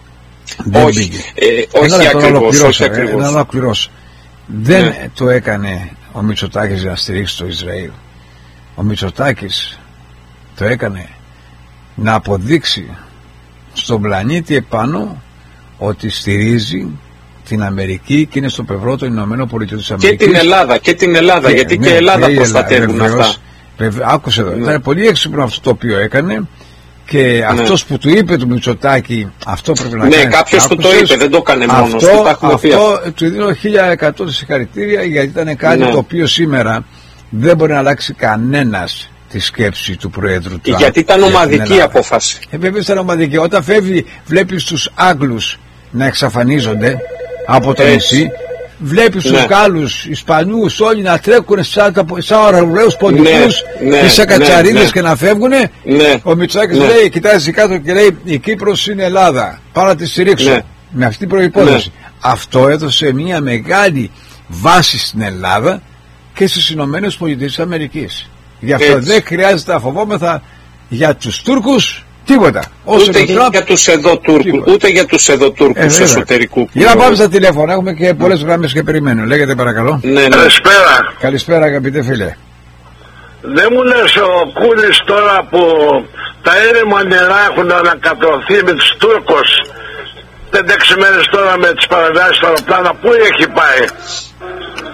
Όχι ακριβώς. Να ολοκληρώσω. Δεν το έκανε ο Μητσοτάκης για να στηρίξει το Ισραήλ. Ο Μητσοτάκης το έκανε να αποδείξει στον πλανήτη επάνω ότι στηρίζει την Αμερική και είναι στο πλευρό των Ηνωμένων Πολιτειών της Αμερικής. Και την Ελλάδα, γιατί και η Ελλάδα προστατεύουν αυτά. Άκουσε εδώ, ήταν πολύ έξυπνο αυτό το οποίο έκανε. Και αυτός που του είπε του Μητσοτάκη, αυτό πρέπει να κάνει. Ναι, κάποιος που το είπε, δεν το έκανε μόνος του. Αυτό του δίνω 1100 συγχαρητήρια, γιατί ήταν κάτι το οποίο σήμερα δεν μπορεί να αλλάξει κανένας τη σκέψη του Προέδρου Τραμπ. Γιατί ήταν ομαδική απόφαση. Βέβαια ήταν ομαδική. Όταν φεύγει, βλέπεις τους Άγγλους να εξαφανίζονται από το νησί. Βλέπεις τους Γάλλους, Ισπανούς, όλοι να τρέχουν σαν ωραίους ποντικούς και σαν κατσαρίδες και να φεύγουν. Ο Μητσοτάκης λέει, κοιτάζει κάτω και λέει, η Κύπρος είναι Ελλάδα, πάω να τη στηρίξω. Με αυτή την προϋπόθεση. Αυτό έδωσε μια μεγάλη βάση στην Ελλάδα και στις Ηνωμένες Πολιτείες της Αμερικής. Γι' αυτό δεν χρειάζεται να φοβόμεθα για τους Τούρκους τίποτα. Ούτε για τους εδώ Τούρκους, ούτε για τους εδώ Τούρκους εσωτερικού. Για να πάμε στα τηλέφωνα, έχουμε και πολλές γραμμές και περιμένουν. Λέγεται παρακαλώ. Καλησπέρα. Καλησπέρα αγαπητέ φίλε. Δεν μου λες ο Κούλης τώρα που τα έρημα νερά έχουν ανακατωθεί με τους Τούρκους 5-6 μέρες τώρα με τις παραβιάσεις στα αεροπλάνα, πού έχει πάει?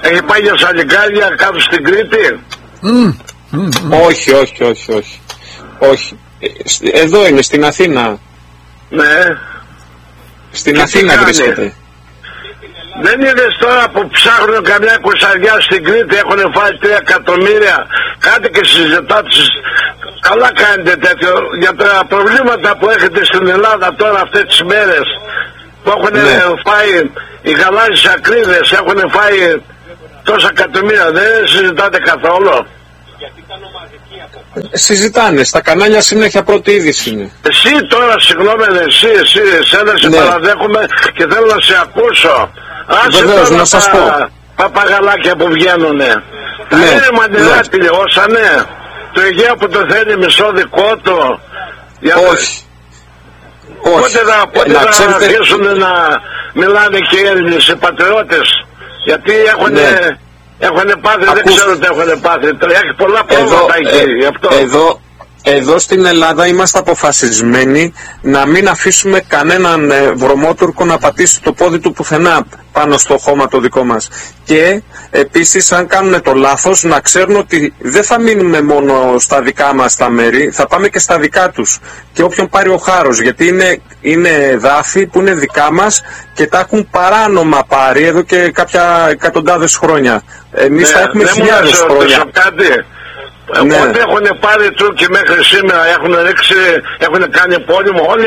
Έχει πάει για σαλιγκάρια κάτω στην Κρήτη? Όχι. Όχι. Εδώ είναι, στην Αθήνα. Ναι. Στην Αθήνα βρίσκεται. Δεν είδες τώρα που ψάχνουν καμιά κουσαριά στην Κρήτη, έχουν φάει 3 εκατομμύρια, κάτι και συζητάτε? Καλά κάνετε τέτοιο, για τα προβλήματα που έχετε στην Ελλάδα τώρα αυτές τις μέρες, που έχουν φάει οι γαλάζιες ακρίδες, έχουν φάει τόσα εκατομμύρια, δεν συζητάτε καθόλου? Συζητάνε, στα κανάλια συνέχεια πρώτη είδηση είναι. Εσύ τώρα, συγγνώμη, εσένα σε παραδέχομαι και θέλω να σε ακούσω. Άσε τώρα να σας πω. Παπαγαλάκια που βγαίνουνε. Τα έρευνα νερά τελειώσανε. Το Αιγαίο που το θέλει μισό δικό του. Όχι. Πότε θα αρχίσουν να μιλάνε και οι Έλληνες, οι πατριώτες? Γιατί έχουν πάθει, δεν ξέρω τι έχουν πάθει. Έχει πολλά πρόβληματα εκεί γι' αυτό. Εδώ στην Ελλάδα είμαστε αποφασισμένοι να μην αφήσουμε κανέναν βρωμότουρκο να πατήσει το πόδι του πουθενά πάνω στο χώμα το δικό μας. Και επίσης, αν κάνουν το λάθος, να ξέρουν ότι δεν θα μείνουμε μόνο στα δικά μας τα μέρη, θα πάμε και στα δικά τους. Και όποιον πάρει ο χάρος, γιατί είναι εδάφη που είναι δικά μας και τα έχουν παράνομα πάρει εδώ και κάποια εκατοντάδες χρόνια. Εμείς θα έχουμε χιλιάδες χρόνια. Ό,τι έχουν πάρει Τούρκοι μέχρι σήμερα, έχουν κάνει πόλεμο, όλοι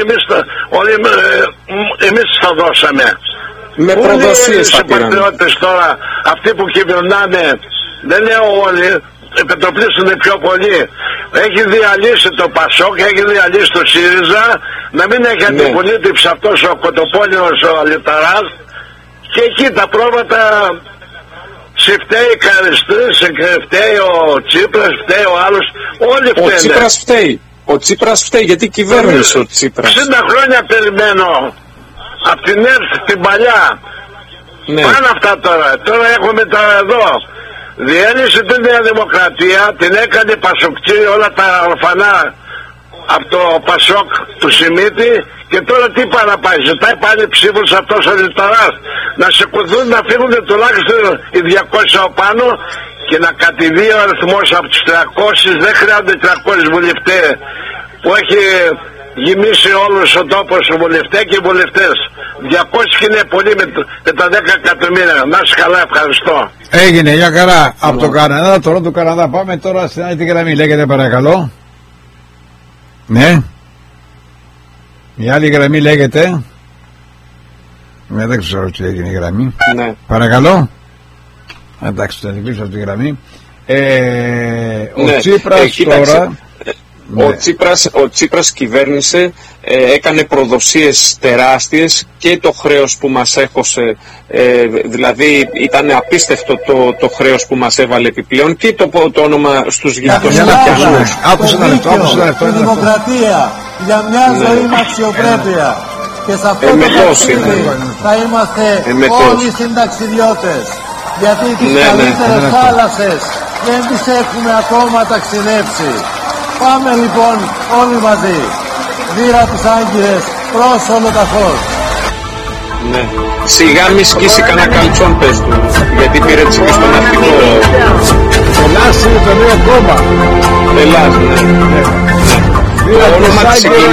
εμείς θα δώσαμε. Με προδοσίες θα πήραν. Οι πατριώτες τώρα, αυτοί που κυβερνάνε, δεν λέω όλοι, επετροπλήσουν πιο πολύ. Έχει διαλύσει το Πασόκ, έχει διαλύσει το ΣΥΡΙΖΑ, να μην έχει αντιπολίτευση αυτός ο κοτοπόλιος ο Λιταράς, και εκεί τα πρόβατα. Σε φταίει η Καριστής, φταίει ο Τσίπρας, φταίει ο άλλος, όλοι φταίνε. Ο Τσίπρας φταίει γιατί κυβέρνησε ο Τσίπρας. 60 χρόνια περιμένω από την ΕΡΤ την παλιά. Πάνε αυτά τώρα. Τώρα έχουμε τα εδώ. Διέλυσε την Νέα Δημοκρατία, την έκανε Πασοκτσί, όλα τα ορφανά από το Πασόκ του Σιμίτη, και τώρα τι πάει να πάει? Ζητάει πάλι ψήφους αυτός ο Λιταράς. Να σε κουδούν, να φύγουν τουλάχιστον οι 200 απάνω και να κατηδεί ο αριθμός από τους 300. Δεν χρειάζονται 300 βουλευτές που έχει γεμίσει όλος ο τόπος βουλευτές και βουλευτές. 200 είναι πολύ με τα 10 εκατομμύρια. Να είσαι καλά, ευχαριστώ. Έγινε, για καλά. Από το Καναδά, τώρα του Καναδά πάμε τώρα στην άλλη γραμμή. Λέγεται παρακαλώ. Ναι. Η άλλη γραμμή λέγεται. Δεν ξέρω τι έγινε η γραμμή. Ναι. Παρακαλώ. Εντάξει, θα την κλείσω από τη γραμμή. Ο Τσίπρας τώρα. Ο Τσίπρας κυβέρνησε, έκανε προδοσίες τεράστιες και το χρέος που μας έχωσε, δηλαδή ήταν απίστευτο το χρέος που μας έβαλε επιπλέον, και το όνομα στους γειτονικούς. Άκουσε ένα λεπτό. Τη δημοκρατία, για μια ζωή με αξιοπρέπεια. Και σε αυτό το ταξίδι θα είμαστε όλοι συνταξιδιώτες. Γιατί τις καλύτερες θάλασσες δεν τις έχουμε ακόμα ταξιδέψει. Πάμε λοιπόν όλοι μαζί. Βήρα τους Άγκυρες προς Ολοταφώς. Ναι. Σιγά μη σκίσει κανένα καλτσόν, πες του, γιατί πήρε τσίπη στο ναυτικό. Ελλάς είναι το νέο κόμμα. Ελλάς, ναι. Το όνομα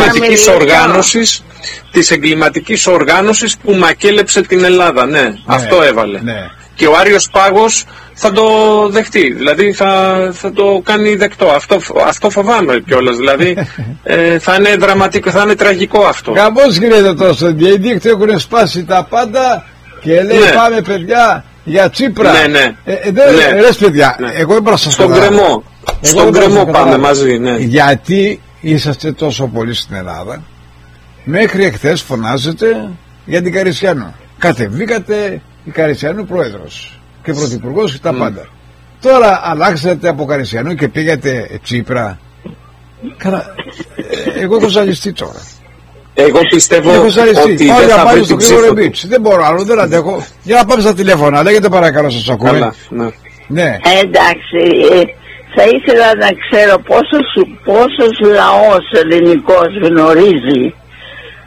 της εγκληματικής οργάνωσης που μακέλεψε την Ελλάδα, ναι. Αυτό έβαλε. Ναι. Και ο Άριος Πάγος θα το δεχτεί, δηλαδή θα το κάνει δεκτό. Αυτό φοβάμαι κιόλας, δηλαδή θα είναι δραματικό, θα είναι τραγικό αυτό. Καμπός γίνεται τόσο, οι δίκτυοι έχουν σπάσει τα πάντα και λέει πάμε παιδιά για Τσίπρα. Ναι. Ρες παιδιά, εγώ είπα σας στον κρεμό πάμε μαζί, ναι. Γιατί είσαστε τόσο πολλοί στην Ελλάδα, μέχρι εχθές φωνάζετε για την Καρισιάνο. Κατεβήκατε η Καρισιάνου πρόεδρος και πρωθυπουργός και τα πάντα. Τώρα αλλάξατε από Καρισιάνου και πήγατε Τσίπρα. Καλά, εγώ έχω ζαλιστεί τώρα. Εγώ πιστεύω ότι δεν θα βρει την ψήφο του. Δεν μπορώ άλλο, δεν αντέχω. Για να πάμε στα τηλέφωνα, λέγεται παρακαλώ, σας ακούω. Ναι. Εντάξει, θα ήθελα να ξέρω πόσος λαός ελληνικός γνωρίζει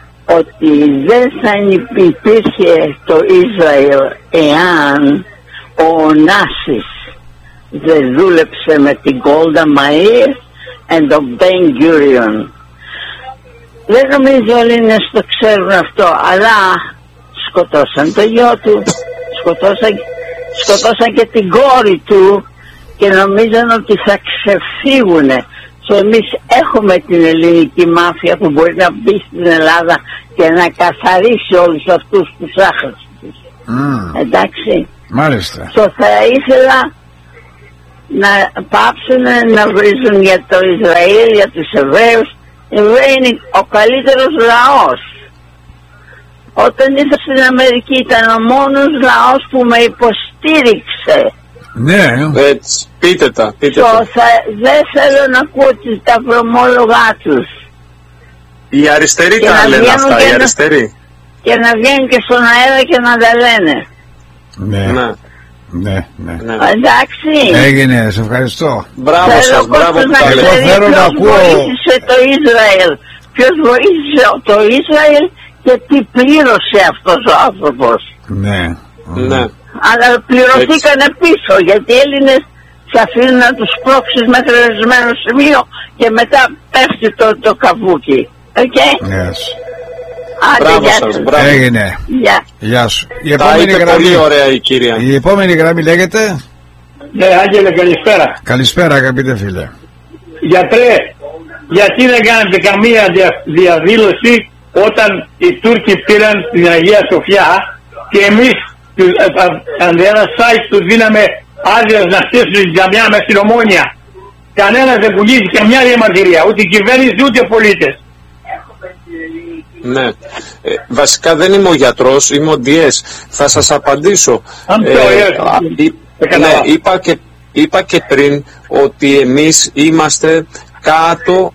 ότι δεν θα υπήρχε το Ισραήλ εάν ο Νάσης δεν δούλεψε με την Golda Meir and τον Ben Gurion. Δεν νομίζω όλοι το ξέρουν αυτό, αλλά σκοτώσαν το γιο του, σκοτώσαν και την κόρη του και νομίζαν ότι θα ξεφύγουνε. Και εμείς έχουμε την ελληνική μάφια που μπορεί να μπει στην Ελλάδα και να καθαρίσει όλους αυτούς τους άχρηστους. Εντάξει. Μάλιστα. Και θα ήθελα να πάψουν να βρίζουν για το Ισραήλ, για τους Εβραίους. Οι Εβραίοι είναι ο καλύτερος λαός. Όταν ήρθα στην Αμερική ήταν ο μόνος λαός που με υποστήριξε. Ναι. Έτσι, πείτε τα. Δεν θέλω να ακούω τα βρωμόλογά τους. Οι αριστεροί τα λένε αυτά, οι αριστεροί. Και να βγαίνουν και στον αέρα και να τα λένε. Ναι. Εντάξει. Έγινε, σε ευχαριστώ. Μπράβο σας, μπράβο που τα λέτε. Θέλω να ακούω. Ποιος βοήθησε το Ισραήλ, ποιος βοήθησε το Ισραήλ και τι πλήρωσε αυτός ο άνθρωπος. Ναι. Αλλά πληρωθήκανε πίσω, γιατί οι Έλληνες σε αφήνουν να τους πρόξεις μέχρι ορισμένο σημείο και μετά πέφτει το καβούκι. Yes. Μπράβο σας, μπράβο. Έγινε. Γεια σου. Η επόμενη γραμμή, πολύ ωραία η κυρία. Η επόμενη γραμμή λέγεται. Ναι, Άγγελε, καλησπέρα. Καλησπέρα, αγαπητέ φίλε. Γιατρέ, γιατί δεν κάνετε καμία διαδήλωση όταν οι Τούρκοι πήραν την Αγία Σοφιά και εμείς αν ένα site τους δίναμε άδειες να στήσουν την τζαμιά μες στην Ομόνια. Κανένας δεν πουλήσει καμιά διαμαρτυρία, ούτε η κυβέρνηση ούτε οι πολίτες. Ναι. Βασικά δεν είμαι ο γιατρός, είμαι ο Διές. Θα σας απαντήσω. Είπα και πριν ότι εμείς είμαστε κάτω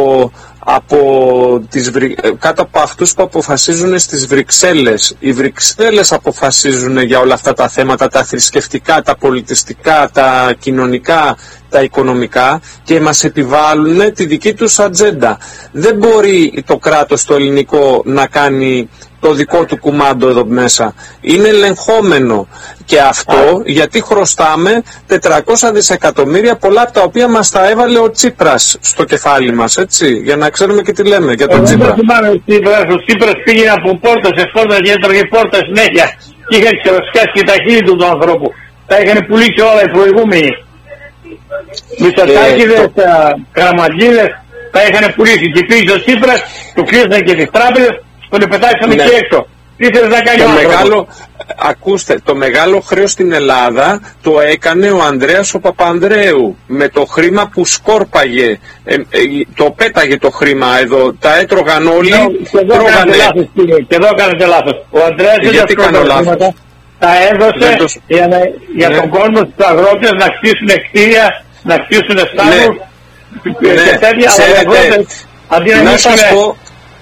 κάτω από αυτούς που αποφασίζουν στις Βρυξέλλες. Οι Βρυξέλλες αποφασίζουν για όλα αυτά τα θέματα, τα θρησκευτικά, τα πολιτιστικά, τα κοινωνικά, τα οικονομικά και μας επιβάλλουν τη δική τους ατζέντα. Δεν μπορεί το κράτος το ελληνικό να κάνει το δικό του κουμάντο εδώ μέσα. Είναι ελεγχόμενο και αυτό γιατί χρωστάμε 400 δισεκατομμύρια, πολλά από τα οποία μας τα έβαλε ο Τσίπρας στο κεφάλι μας, έτσι, για να ξέρουμε και τι λέμε για τον Τσίπρα. Ο Τσίπρας πήγε από πόρτα σε πόρτα και έτρωγε πόρτα συνέχεια και είχε ξεροσκάσει και τα χείλη του ανθρώπου. Τα είχαν πουλήσει όλα οι προηγούμενοι. Μητσοτάκηδες, Καραμαντζίδες τα είχαν πουλήσει και πήγε ο Τσίπρας, του κλείσαν και τις τράπεζες, τον πετάξαμε και έξω. Τι θέλεις να κάνει ακούστε, το μεγάλο χρέος στην Ελλάδα το έκανε ο Ανδρέας ο Παπανδρέου με το χρήμα που σκόρπαγε, το πέταγε το χρήμα εδώ, τα έτρωγαν όλοι. Και εδώ κάνετε λάθος. Ο Ανδρέας δεν τα χρήματα, τα έδωσε για τον κόσμο, στους αγρότες να χτίσουν κτίρια, να χτίσουν στάδους και τέτοια, αλλά να σας πω.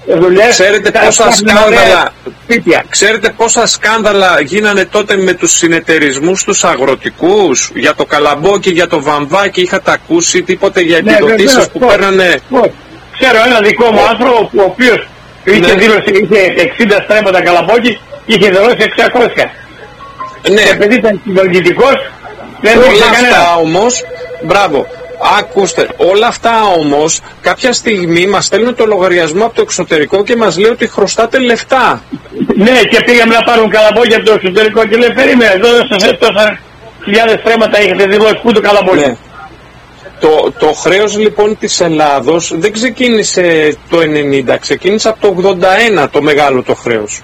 Ξέρετε πόσα σκάνδαλα γίνανε τότε με τους συνεταιρισμούς τους αγροτικούς για το Καλαμπόκι, για το Βαμβάκι, είχατε ακούσει τίποτε για επιδοτήσεις που παίρνανε? Ξέρω ένα δικό μου άνθρωπο ο οποίος είχε 60 στρέμματα Καλαμπόκι και είχε δώσει 600. Ναι, και επειδή ήταν κυβερνητικός δεν είχε κανένα. Όμως, μπράβο. Ακούστε, όλα αυτά όμως κάποια στιγμή μας στέλνουν το λογαριασμό από το εξωτερικό και μας λέει ότι χρωστάτε λεφτά. Ναι, και πήγαμε να πάρουν Καλαμπόκι από το εξωτερικό και λέει περίμενε, εδώ σας τόσα χιλιάδες στρέμματα έχετε δηλώσει, πού το Καλαμπόκι. Ναι. Το χρέος λοιπόν της Ελλάδος δεν ξεκίνησε το 90, ξεκίνησε από το 81 το μεγάλο το χρέος.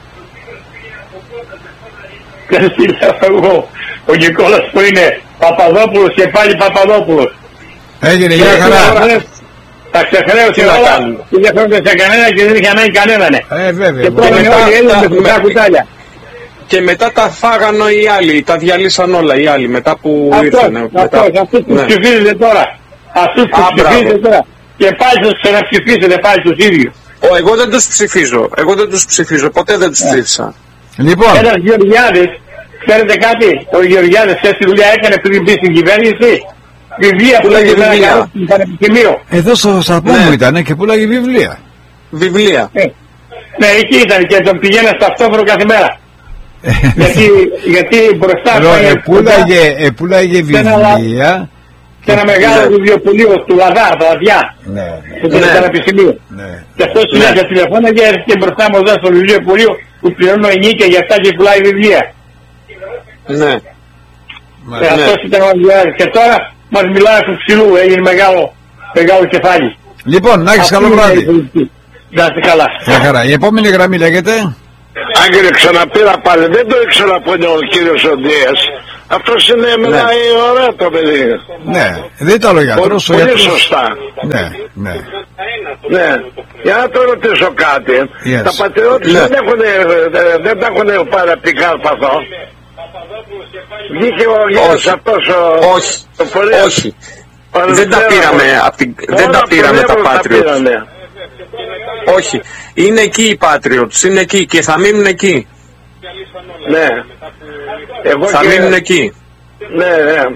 Ο Νικόλας που είναι Παπαδόπουλος και πάλι Παπαδόπουλος. Έγινε, για χαρά. Τα ξεχρέωσε όλα και δεν φέρονται σε κανένα και δεν είχε ανάγκη κανέναν. Βέβαια. Και τώρα είναι όλοι Έλληνες με κουτά κουτάλια. Και μετά τα φάγανε οι άλλοι, τα διαλύσαν όλα οι άλλοι μετά που ήρθανε. Αυτούς που ψηφίζετε τώρα. Αυτούς που ψηφίζετε τώρα. Και πάλι τους ξαναψηφίσετε πάλι τους ίδιους. Εγώ δεν τους ψηφίζω, ποτέ δεν τους ψήφισα. Λοιπόν. Ένας Γεωργιάδης, ξέρετε κάτι, ο Γεωργιάδης τι δουλειά έκανε πριν μπει στην κυβέρνηση? Βιβλία που λέγει βιβλία στην πανεπιστημίο. Εδώ στο σταθμό μου ήταν και πουλάγε βιβλία. Βιβλία. Ναι, εκεί ήταν και τον πηγαίνα στο αυτόφορο κάθε μέρα. γιατί μπροστά επούλαγε βιβλία και ένα μεγάλο βιβλιοπωλείο του Λαδάρ, τα Λαδιά, του Πανεπιστημίου. Και αυτό συνέχεια τηλεφώναγε και μπροστά μου εδώ στο βιβλιοπωλείο που πληρώνω ενίκια για αυτά και πουλάει βιβλία. Ναι. Αυτός ήταν ο Αγγελάρης. Και τώρα μας μιλάει στο ψηλού, έγινε μεγάλο κεφάλι. Λοιπόν, να έχεις καλό βράδυ. Να είστε καλά. Γεια χαρά. Η επόμενη γραμμή λέγεται. Άγγελε, ξαναπήρα πάλι. Δεν το ήξερα που είναι ο κύριος Οντίας. Αυτός είναι, μιλάει ωραία το παιδί. Ναι, δεν ήταν ο γιατρός. Πολύ σωστά. Ναι. Για να το ρωτήσω κάτι. Τα πατριώτες δεν τα έχουν πάρει από την Κάρπαθο. Βγήκε ο Γιάννης αυτός Όχι. Δεν τα πήραμε τα Patriots. Όχι. Είναι εκεί οι Patriots. Είναι εκεί και θα μείνουν εκεί. Ναι. Θα μείνουν εκεί. Ναι.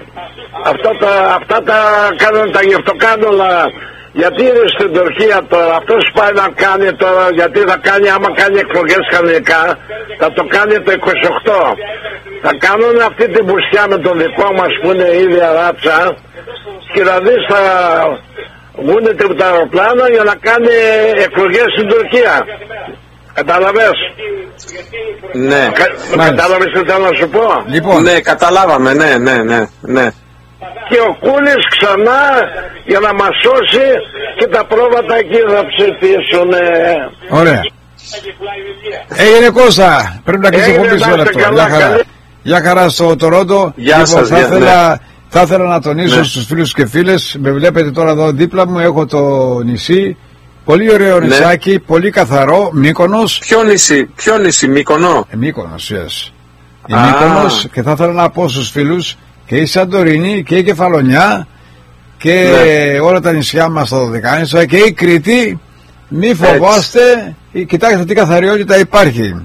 Αυτά τα κάνουν τα γευτοκάνολα. Γιατί είναι στην Τουρκία τώρα, αυτός πάει να κάνει τώρα, γιατί θα κάνει, άμα κάνει εκλογές κανονικά, θα το κάνει το 28. Θα κάνουν αυτή την μπουστιά με τον δικό μας που είναι η ίδια ράτσα και δηλαδή θα βγουν το αεροπλάνο για να κάνει εκλογές στην Τουρκία. Καταλαβες? Ναι. Κατάλαβες τι θέλω να σου πω? Λοιπόν, ναι, καταλάβαμε, ναι. Και ο Κούλης ξανά για να μας σώσει και τα πρόβατα εκεί θα ψηφίσουν. Ωραία. Έγινε Κώστα. Πρέπει να κλείσει εκπομπή τώρα αυτό. Γεια χαρά στο Τορόντο. Γεια σας. Θα ήθελα να τονίσω στους φίλους και φίλες. Με βλέπετε τώρα εδώ δίπλα μου. Έχω το νησί. Πολύ ωραίο νησάκι. Πολύ καθαρό. Μύκονος. Ποιο νησί, Μύκονο? Μύκονος, yes. Η Μύκονος. Και θα ήθελα να πω στους φίλους και η Σαντορίνη και η Κεφαλονιά και όλα τα νησιά μας στα Δωδεκάνησα και η Κρήτη. Μη φοβάστε, κοιτάξτε τι καθαριότητα υπάρχει.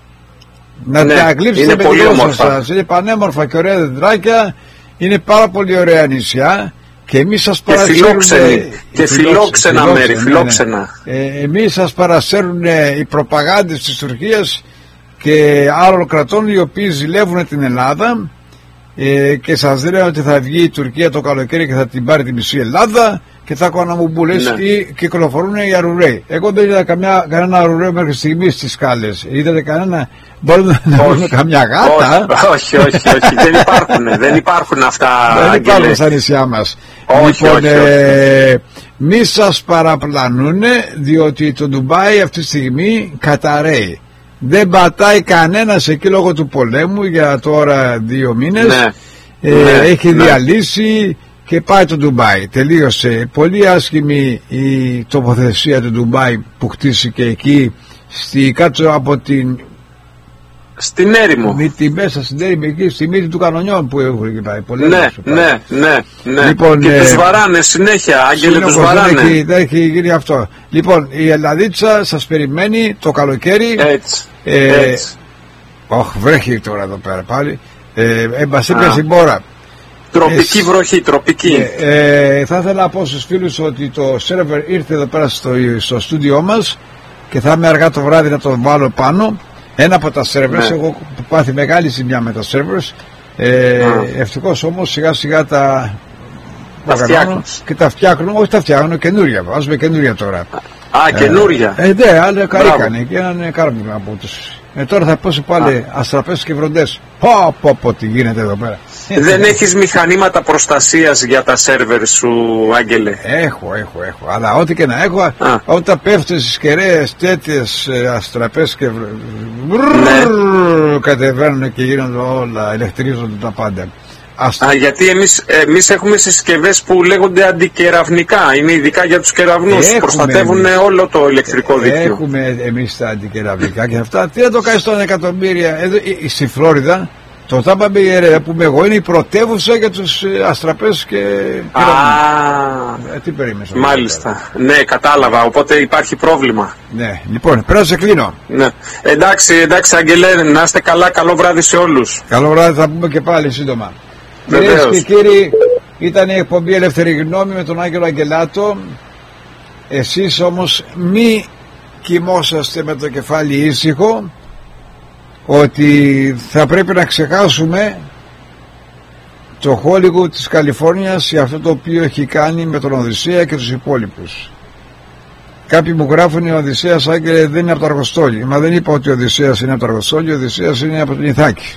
Να τα γλύψετε με τη γλώσσα σας. Είναι πανέμορφα και ωραία δεντράκια. Είναι πάρα πολύ ωραία νησιά. Και εμείς σας παρασέρνουμε. Και φιλόξενα μέρη, φιλόξενα. Εμείς σας παρασέρνουν οι προπαγάνδες της Τουρκίας και άλλων κρατών οι οποίοι ζηλεύουν την Ελλάδα. Και σας λένε ότι θα βγει η Τουρκία το καλοκαίρι και θα την πάρει τη μισή Ελλάδα και θα έχουν αναμουμπούλες ή κυκλοφορούν οι αρουραίοι. Εγώ δεν είδα κανένα αρουραίο μέχρι στιγμής στις σκάλες. Είδατε κανένα? Μπορούμε να βρούμε καμιά γάτα? Όχι. Δεν υπάρχουν αυτά. Δεν υπάρχουν στα νησιά μας. Λοιπόν, μη σας παραπλανούνε, διότι το Ντουμπάι αυτή τη στιγμή καταραίει. Δεν πατάει κανένας εκεί λόγω του πολέμου για τώρα 2 μήνες. Έχει διαλύσει και πάει το Ντουμπάι. Τελείωσε. Πολύ άσχημη η τοποθεσία του Ντουμπάι που χτίστηκε εκεί κάτω από την... Στην έρημο. Μέσα στην έρημο εκεί, στη μύτη του κανονιών που έχουν εκεί πάει. Ναι. Λοιπόν, και τους βαράνε συνέχεια, Άγγελε, τους βαράνε. Δεν έχει γίνει αυτό. Λοιπόν, η Ελλαδίτσα σας περιμένει το καλοκαίρι. Έτσι. Βρέχει τώρα εδώ πέρα πάλι. Μας έπιασε η μπόρα. Τροπική βροχή, τροπική. Θα ήθελα να πω στους φίλους ότι το σερβερ ήρθε εδώ πέρα στο στούντιό μας και θα είμαι αργά το βράδυ να το βάλω πάνω. Ένα από τα σερβερς, έχω πάθει μεγάλη ζημιά με τα σερβερς. Ευτυχώς όμως σιγά σιγά τα φτιάχνουν και τα φτιάχνουν, όχι τα φτιάχνουν, καινούρια. Βάζουμε καινούρια τώρα. Καινούρια. Ναι, άλλοι καήκανε και έναν κάρβημα από τους. Τώρα θα πω πάλι αστραπές και βροντές. Πω, τι γίνεται εδώ πέρα. Δεν έχεις μηχανήματα προστασίας για τα σερβερ σου, Άγγελε? Έχω. Αλλά ό,τι και να έχω, όταν πέφτουν στις κεραίες τέτοιες αστραπές και κατεβαίνουν και γίνονται όλα, ηλεκτρίζονται τα πάντα. Γιατί εμείς έχουμε συσκευές που λέγονται αντικεραυνικά. Είναι ειδικά για τους κεραυνούς. Προστατεύουν όλο το ηλεκτρικό δίκτυο. Έχουμε εμείς τα αντικεραυνικά και αυτά. Τι να το κάνεις τώρα εκατομμύρια? Εδώ στη Φλόριδα το Tampa Bay Area που είμαι εγώ είναι η πρωτεύουσα για τους αστραπές και κεραυνούς. Τι περίμενες? Μάλιστα. Ναι, κατάλαβα. Οπότε υπάρχει πρόβλημα. Ναι. Λοιπόν, πρέπει να σε κλείνω. Ναι. Εντάξει, Άγγελε, να είστε καλά. Καλό βράδυ σε όλους. Καλό βράδυ, θα πούμε και πάλι σύντομα. Κυρίες και κύριοι, ήταν η εκπομπή Ελεύθερη Γνώμη με τον Άγγελο Αγγελάτο. Εσείς όμως μη κοιμόσαστε με το κεφάλι ήσυχο. ότι θα πρέπει να ξεχάσουμε το Hollywood της Καλιφόρνιας για αυτό το οποίο έχει κάνει με τον Οδυσσέα και τους υπόλοιπους. Κάποιοι μου γράφουν: ο Οδυσσέας, Άγγελε, δεν είναι από το Αργοστόλι. Μα δεν είπα ότι ο Οδυσσέας είναι από το Αργοστόλι, ο Οδυσσέας είναι από την Ιθάκη.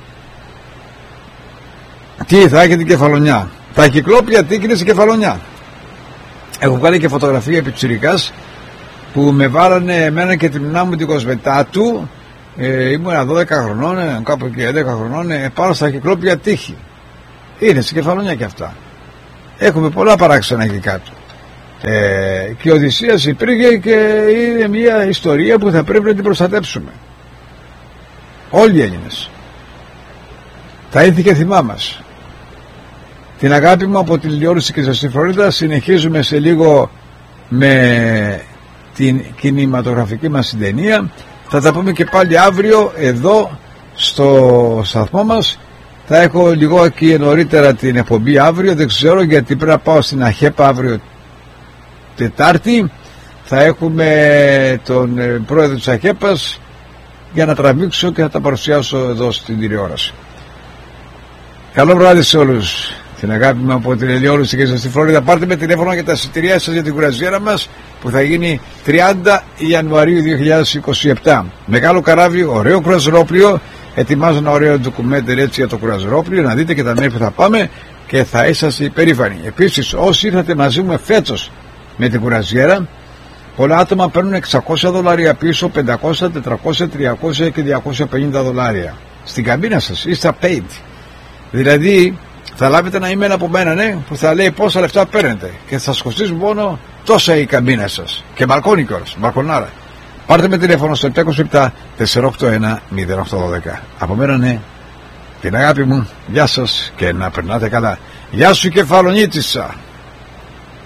Τι Ιθάκη, την Κεφαλονιά. Τα Κυκλόπια τι είναι στην Κεφαλονιά. Έχω βγάλει και φωτογραφία πιτσιρικάς που με βάλανε εμένα και τη μνά μου την Κοσμετάτου. Ήμουν 12 χρονών, κάπου και 10 χρονών, πάνω στα Κυκλόπια τείχη. Είναι στην Κεφαλονιά και αυτά. Έχουμε πολλά παράξενα εκεί κάτω. Και ο Οδυσσέας υπήρχε και είναι μια ιστορία που θα πρέπει να την προστατέψουμε. Όλοι οι Έλληνες. Τα ήθη και θυμά μας. Την αγάπη μου από τη τηλεόραση και στη Φλωρίδα. Συνεχίζουμε σε λίγο με την κινηματογραφική μας ταινία. Θα τα πούμε και πάλι αύριο εδώ στο σταθμό μας. Θα έχω λίγο και νωρίτερα την εκπομπή αύριο, δεν ξέρω, γιατί πρέπει να πάω στην ΑΧΕΠΑ αύριο Τετάρτη. Θα έχουμε τον πρόεδρο της ΑΧΕΠΑς για να τραβήξω και θα τα παρουσιάσω εδώ στην τηλεόραση. Καλό βράδυ σε όλους. Την αγάπη μου από την τηλεόραση και στη Φλόριδα. Πάρτε με τηλέφωνο για τα εισιτήριά σας για την κουραζιέρα μας που θα γίνει 30 Ιανουαρίου 2027. Μεγάλο καράβι, ωραίο κουραζιερόπλιο. Ετοιμάζω ένα ωραίο ντοκουμέντρ έτσι για το κουραζιερόπλιο, να δείτε και τα μέρη που θα πάμε και θα είσαστε υπερήφανοι. Επίσης, όσοι ήρθατε μαζί μου φέτος με την κουραζιέρα, πολλά άτομα παίρνουν $600 πίσω, 500, 400, 300 και $250 στην καμπίνα σας. Είστε paid. Δηλαδή θα λάβετε ένα email από μένα, ναι, που θα λέει πόσα λεφτά παίρνετε και θα σας κοστίζει μόνο τόσα η καμπίνα σας. Και μπαλκόνι κιόλας, μπαλκονάρα. Πάρτε με τηλέφωνο στο 727 481 0812. Από μένα, ναι, την αγάπη μου. Γεια σας και να περνάτε καλά. Γεια σου Κεφαλονίτισσα.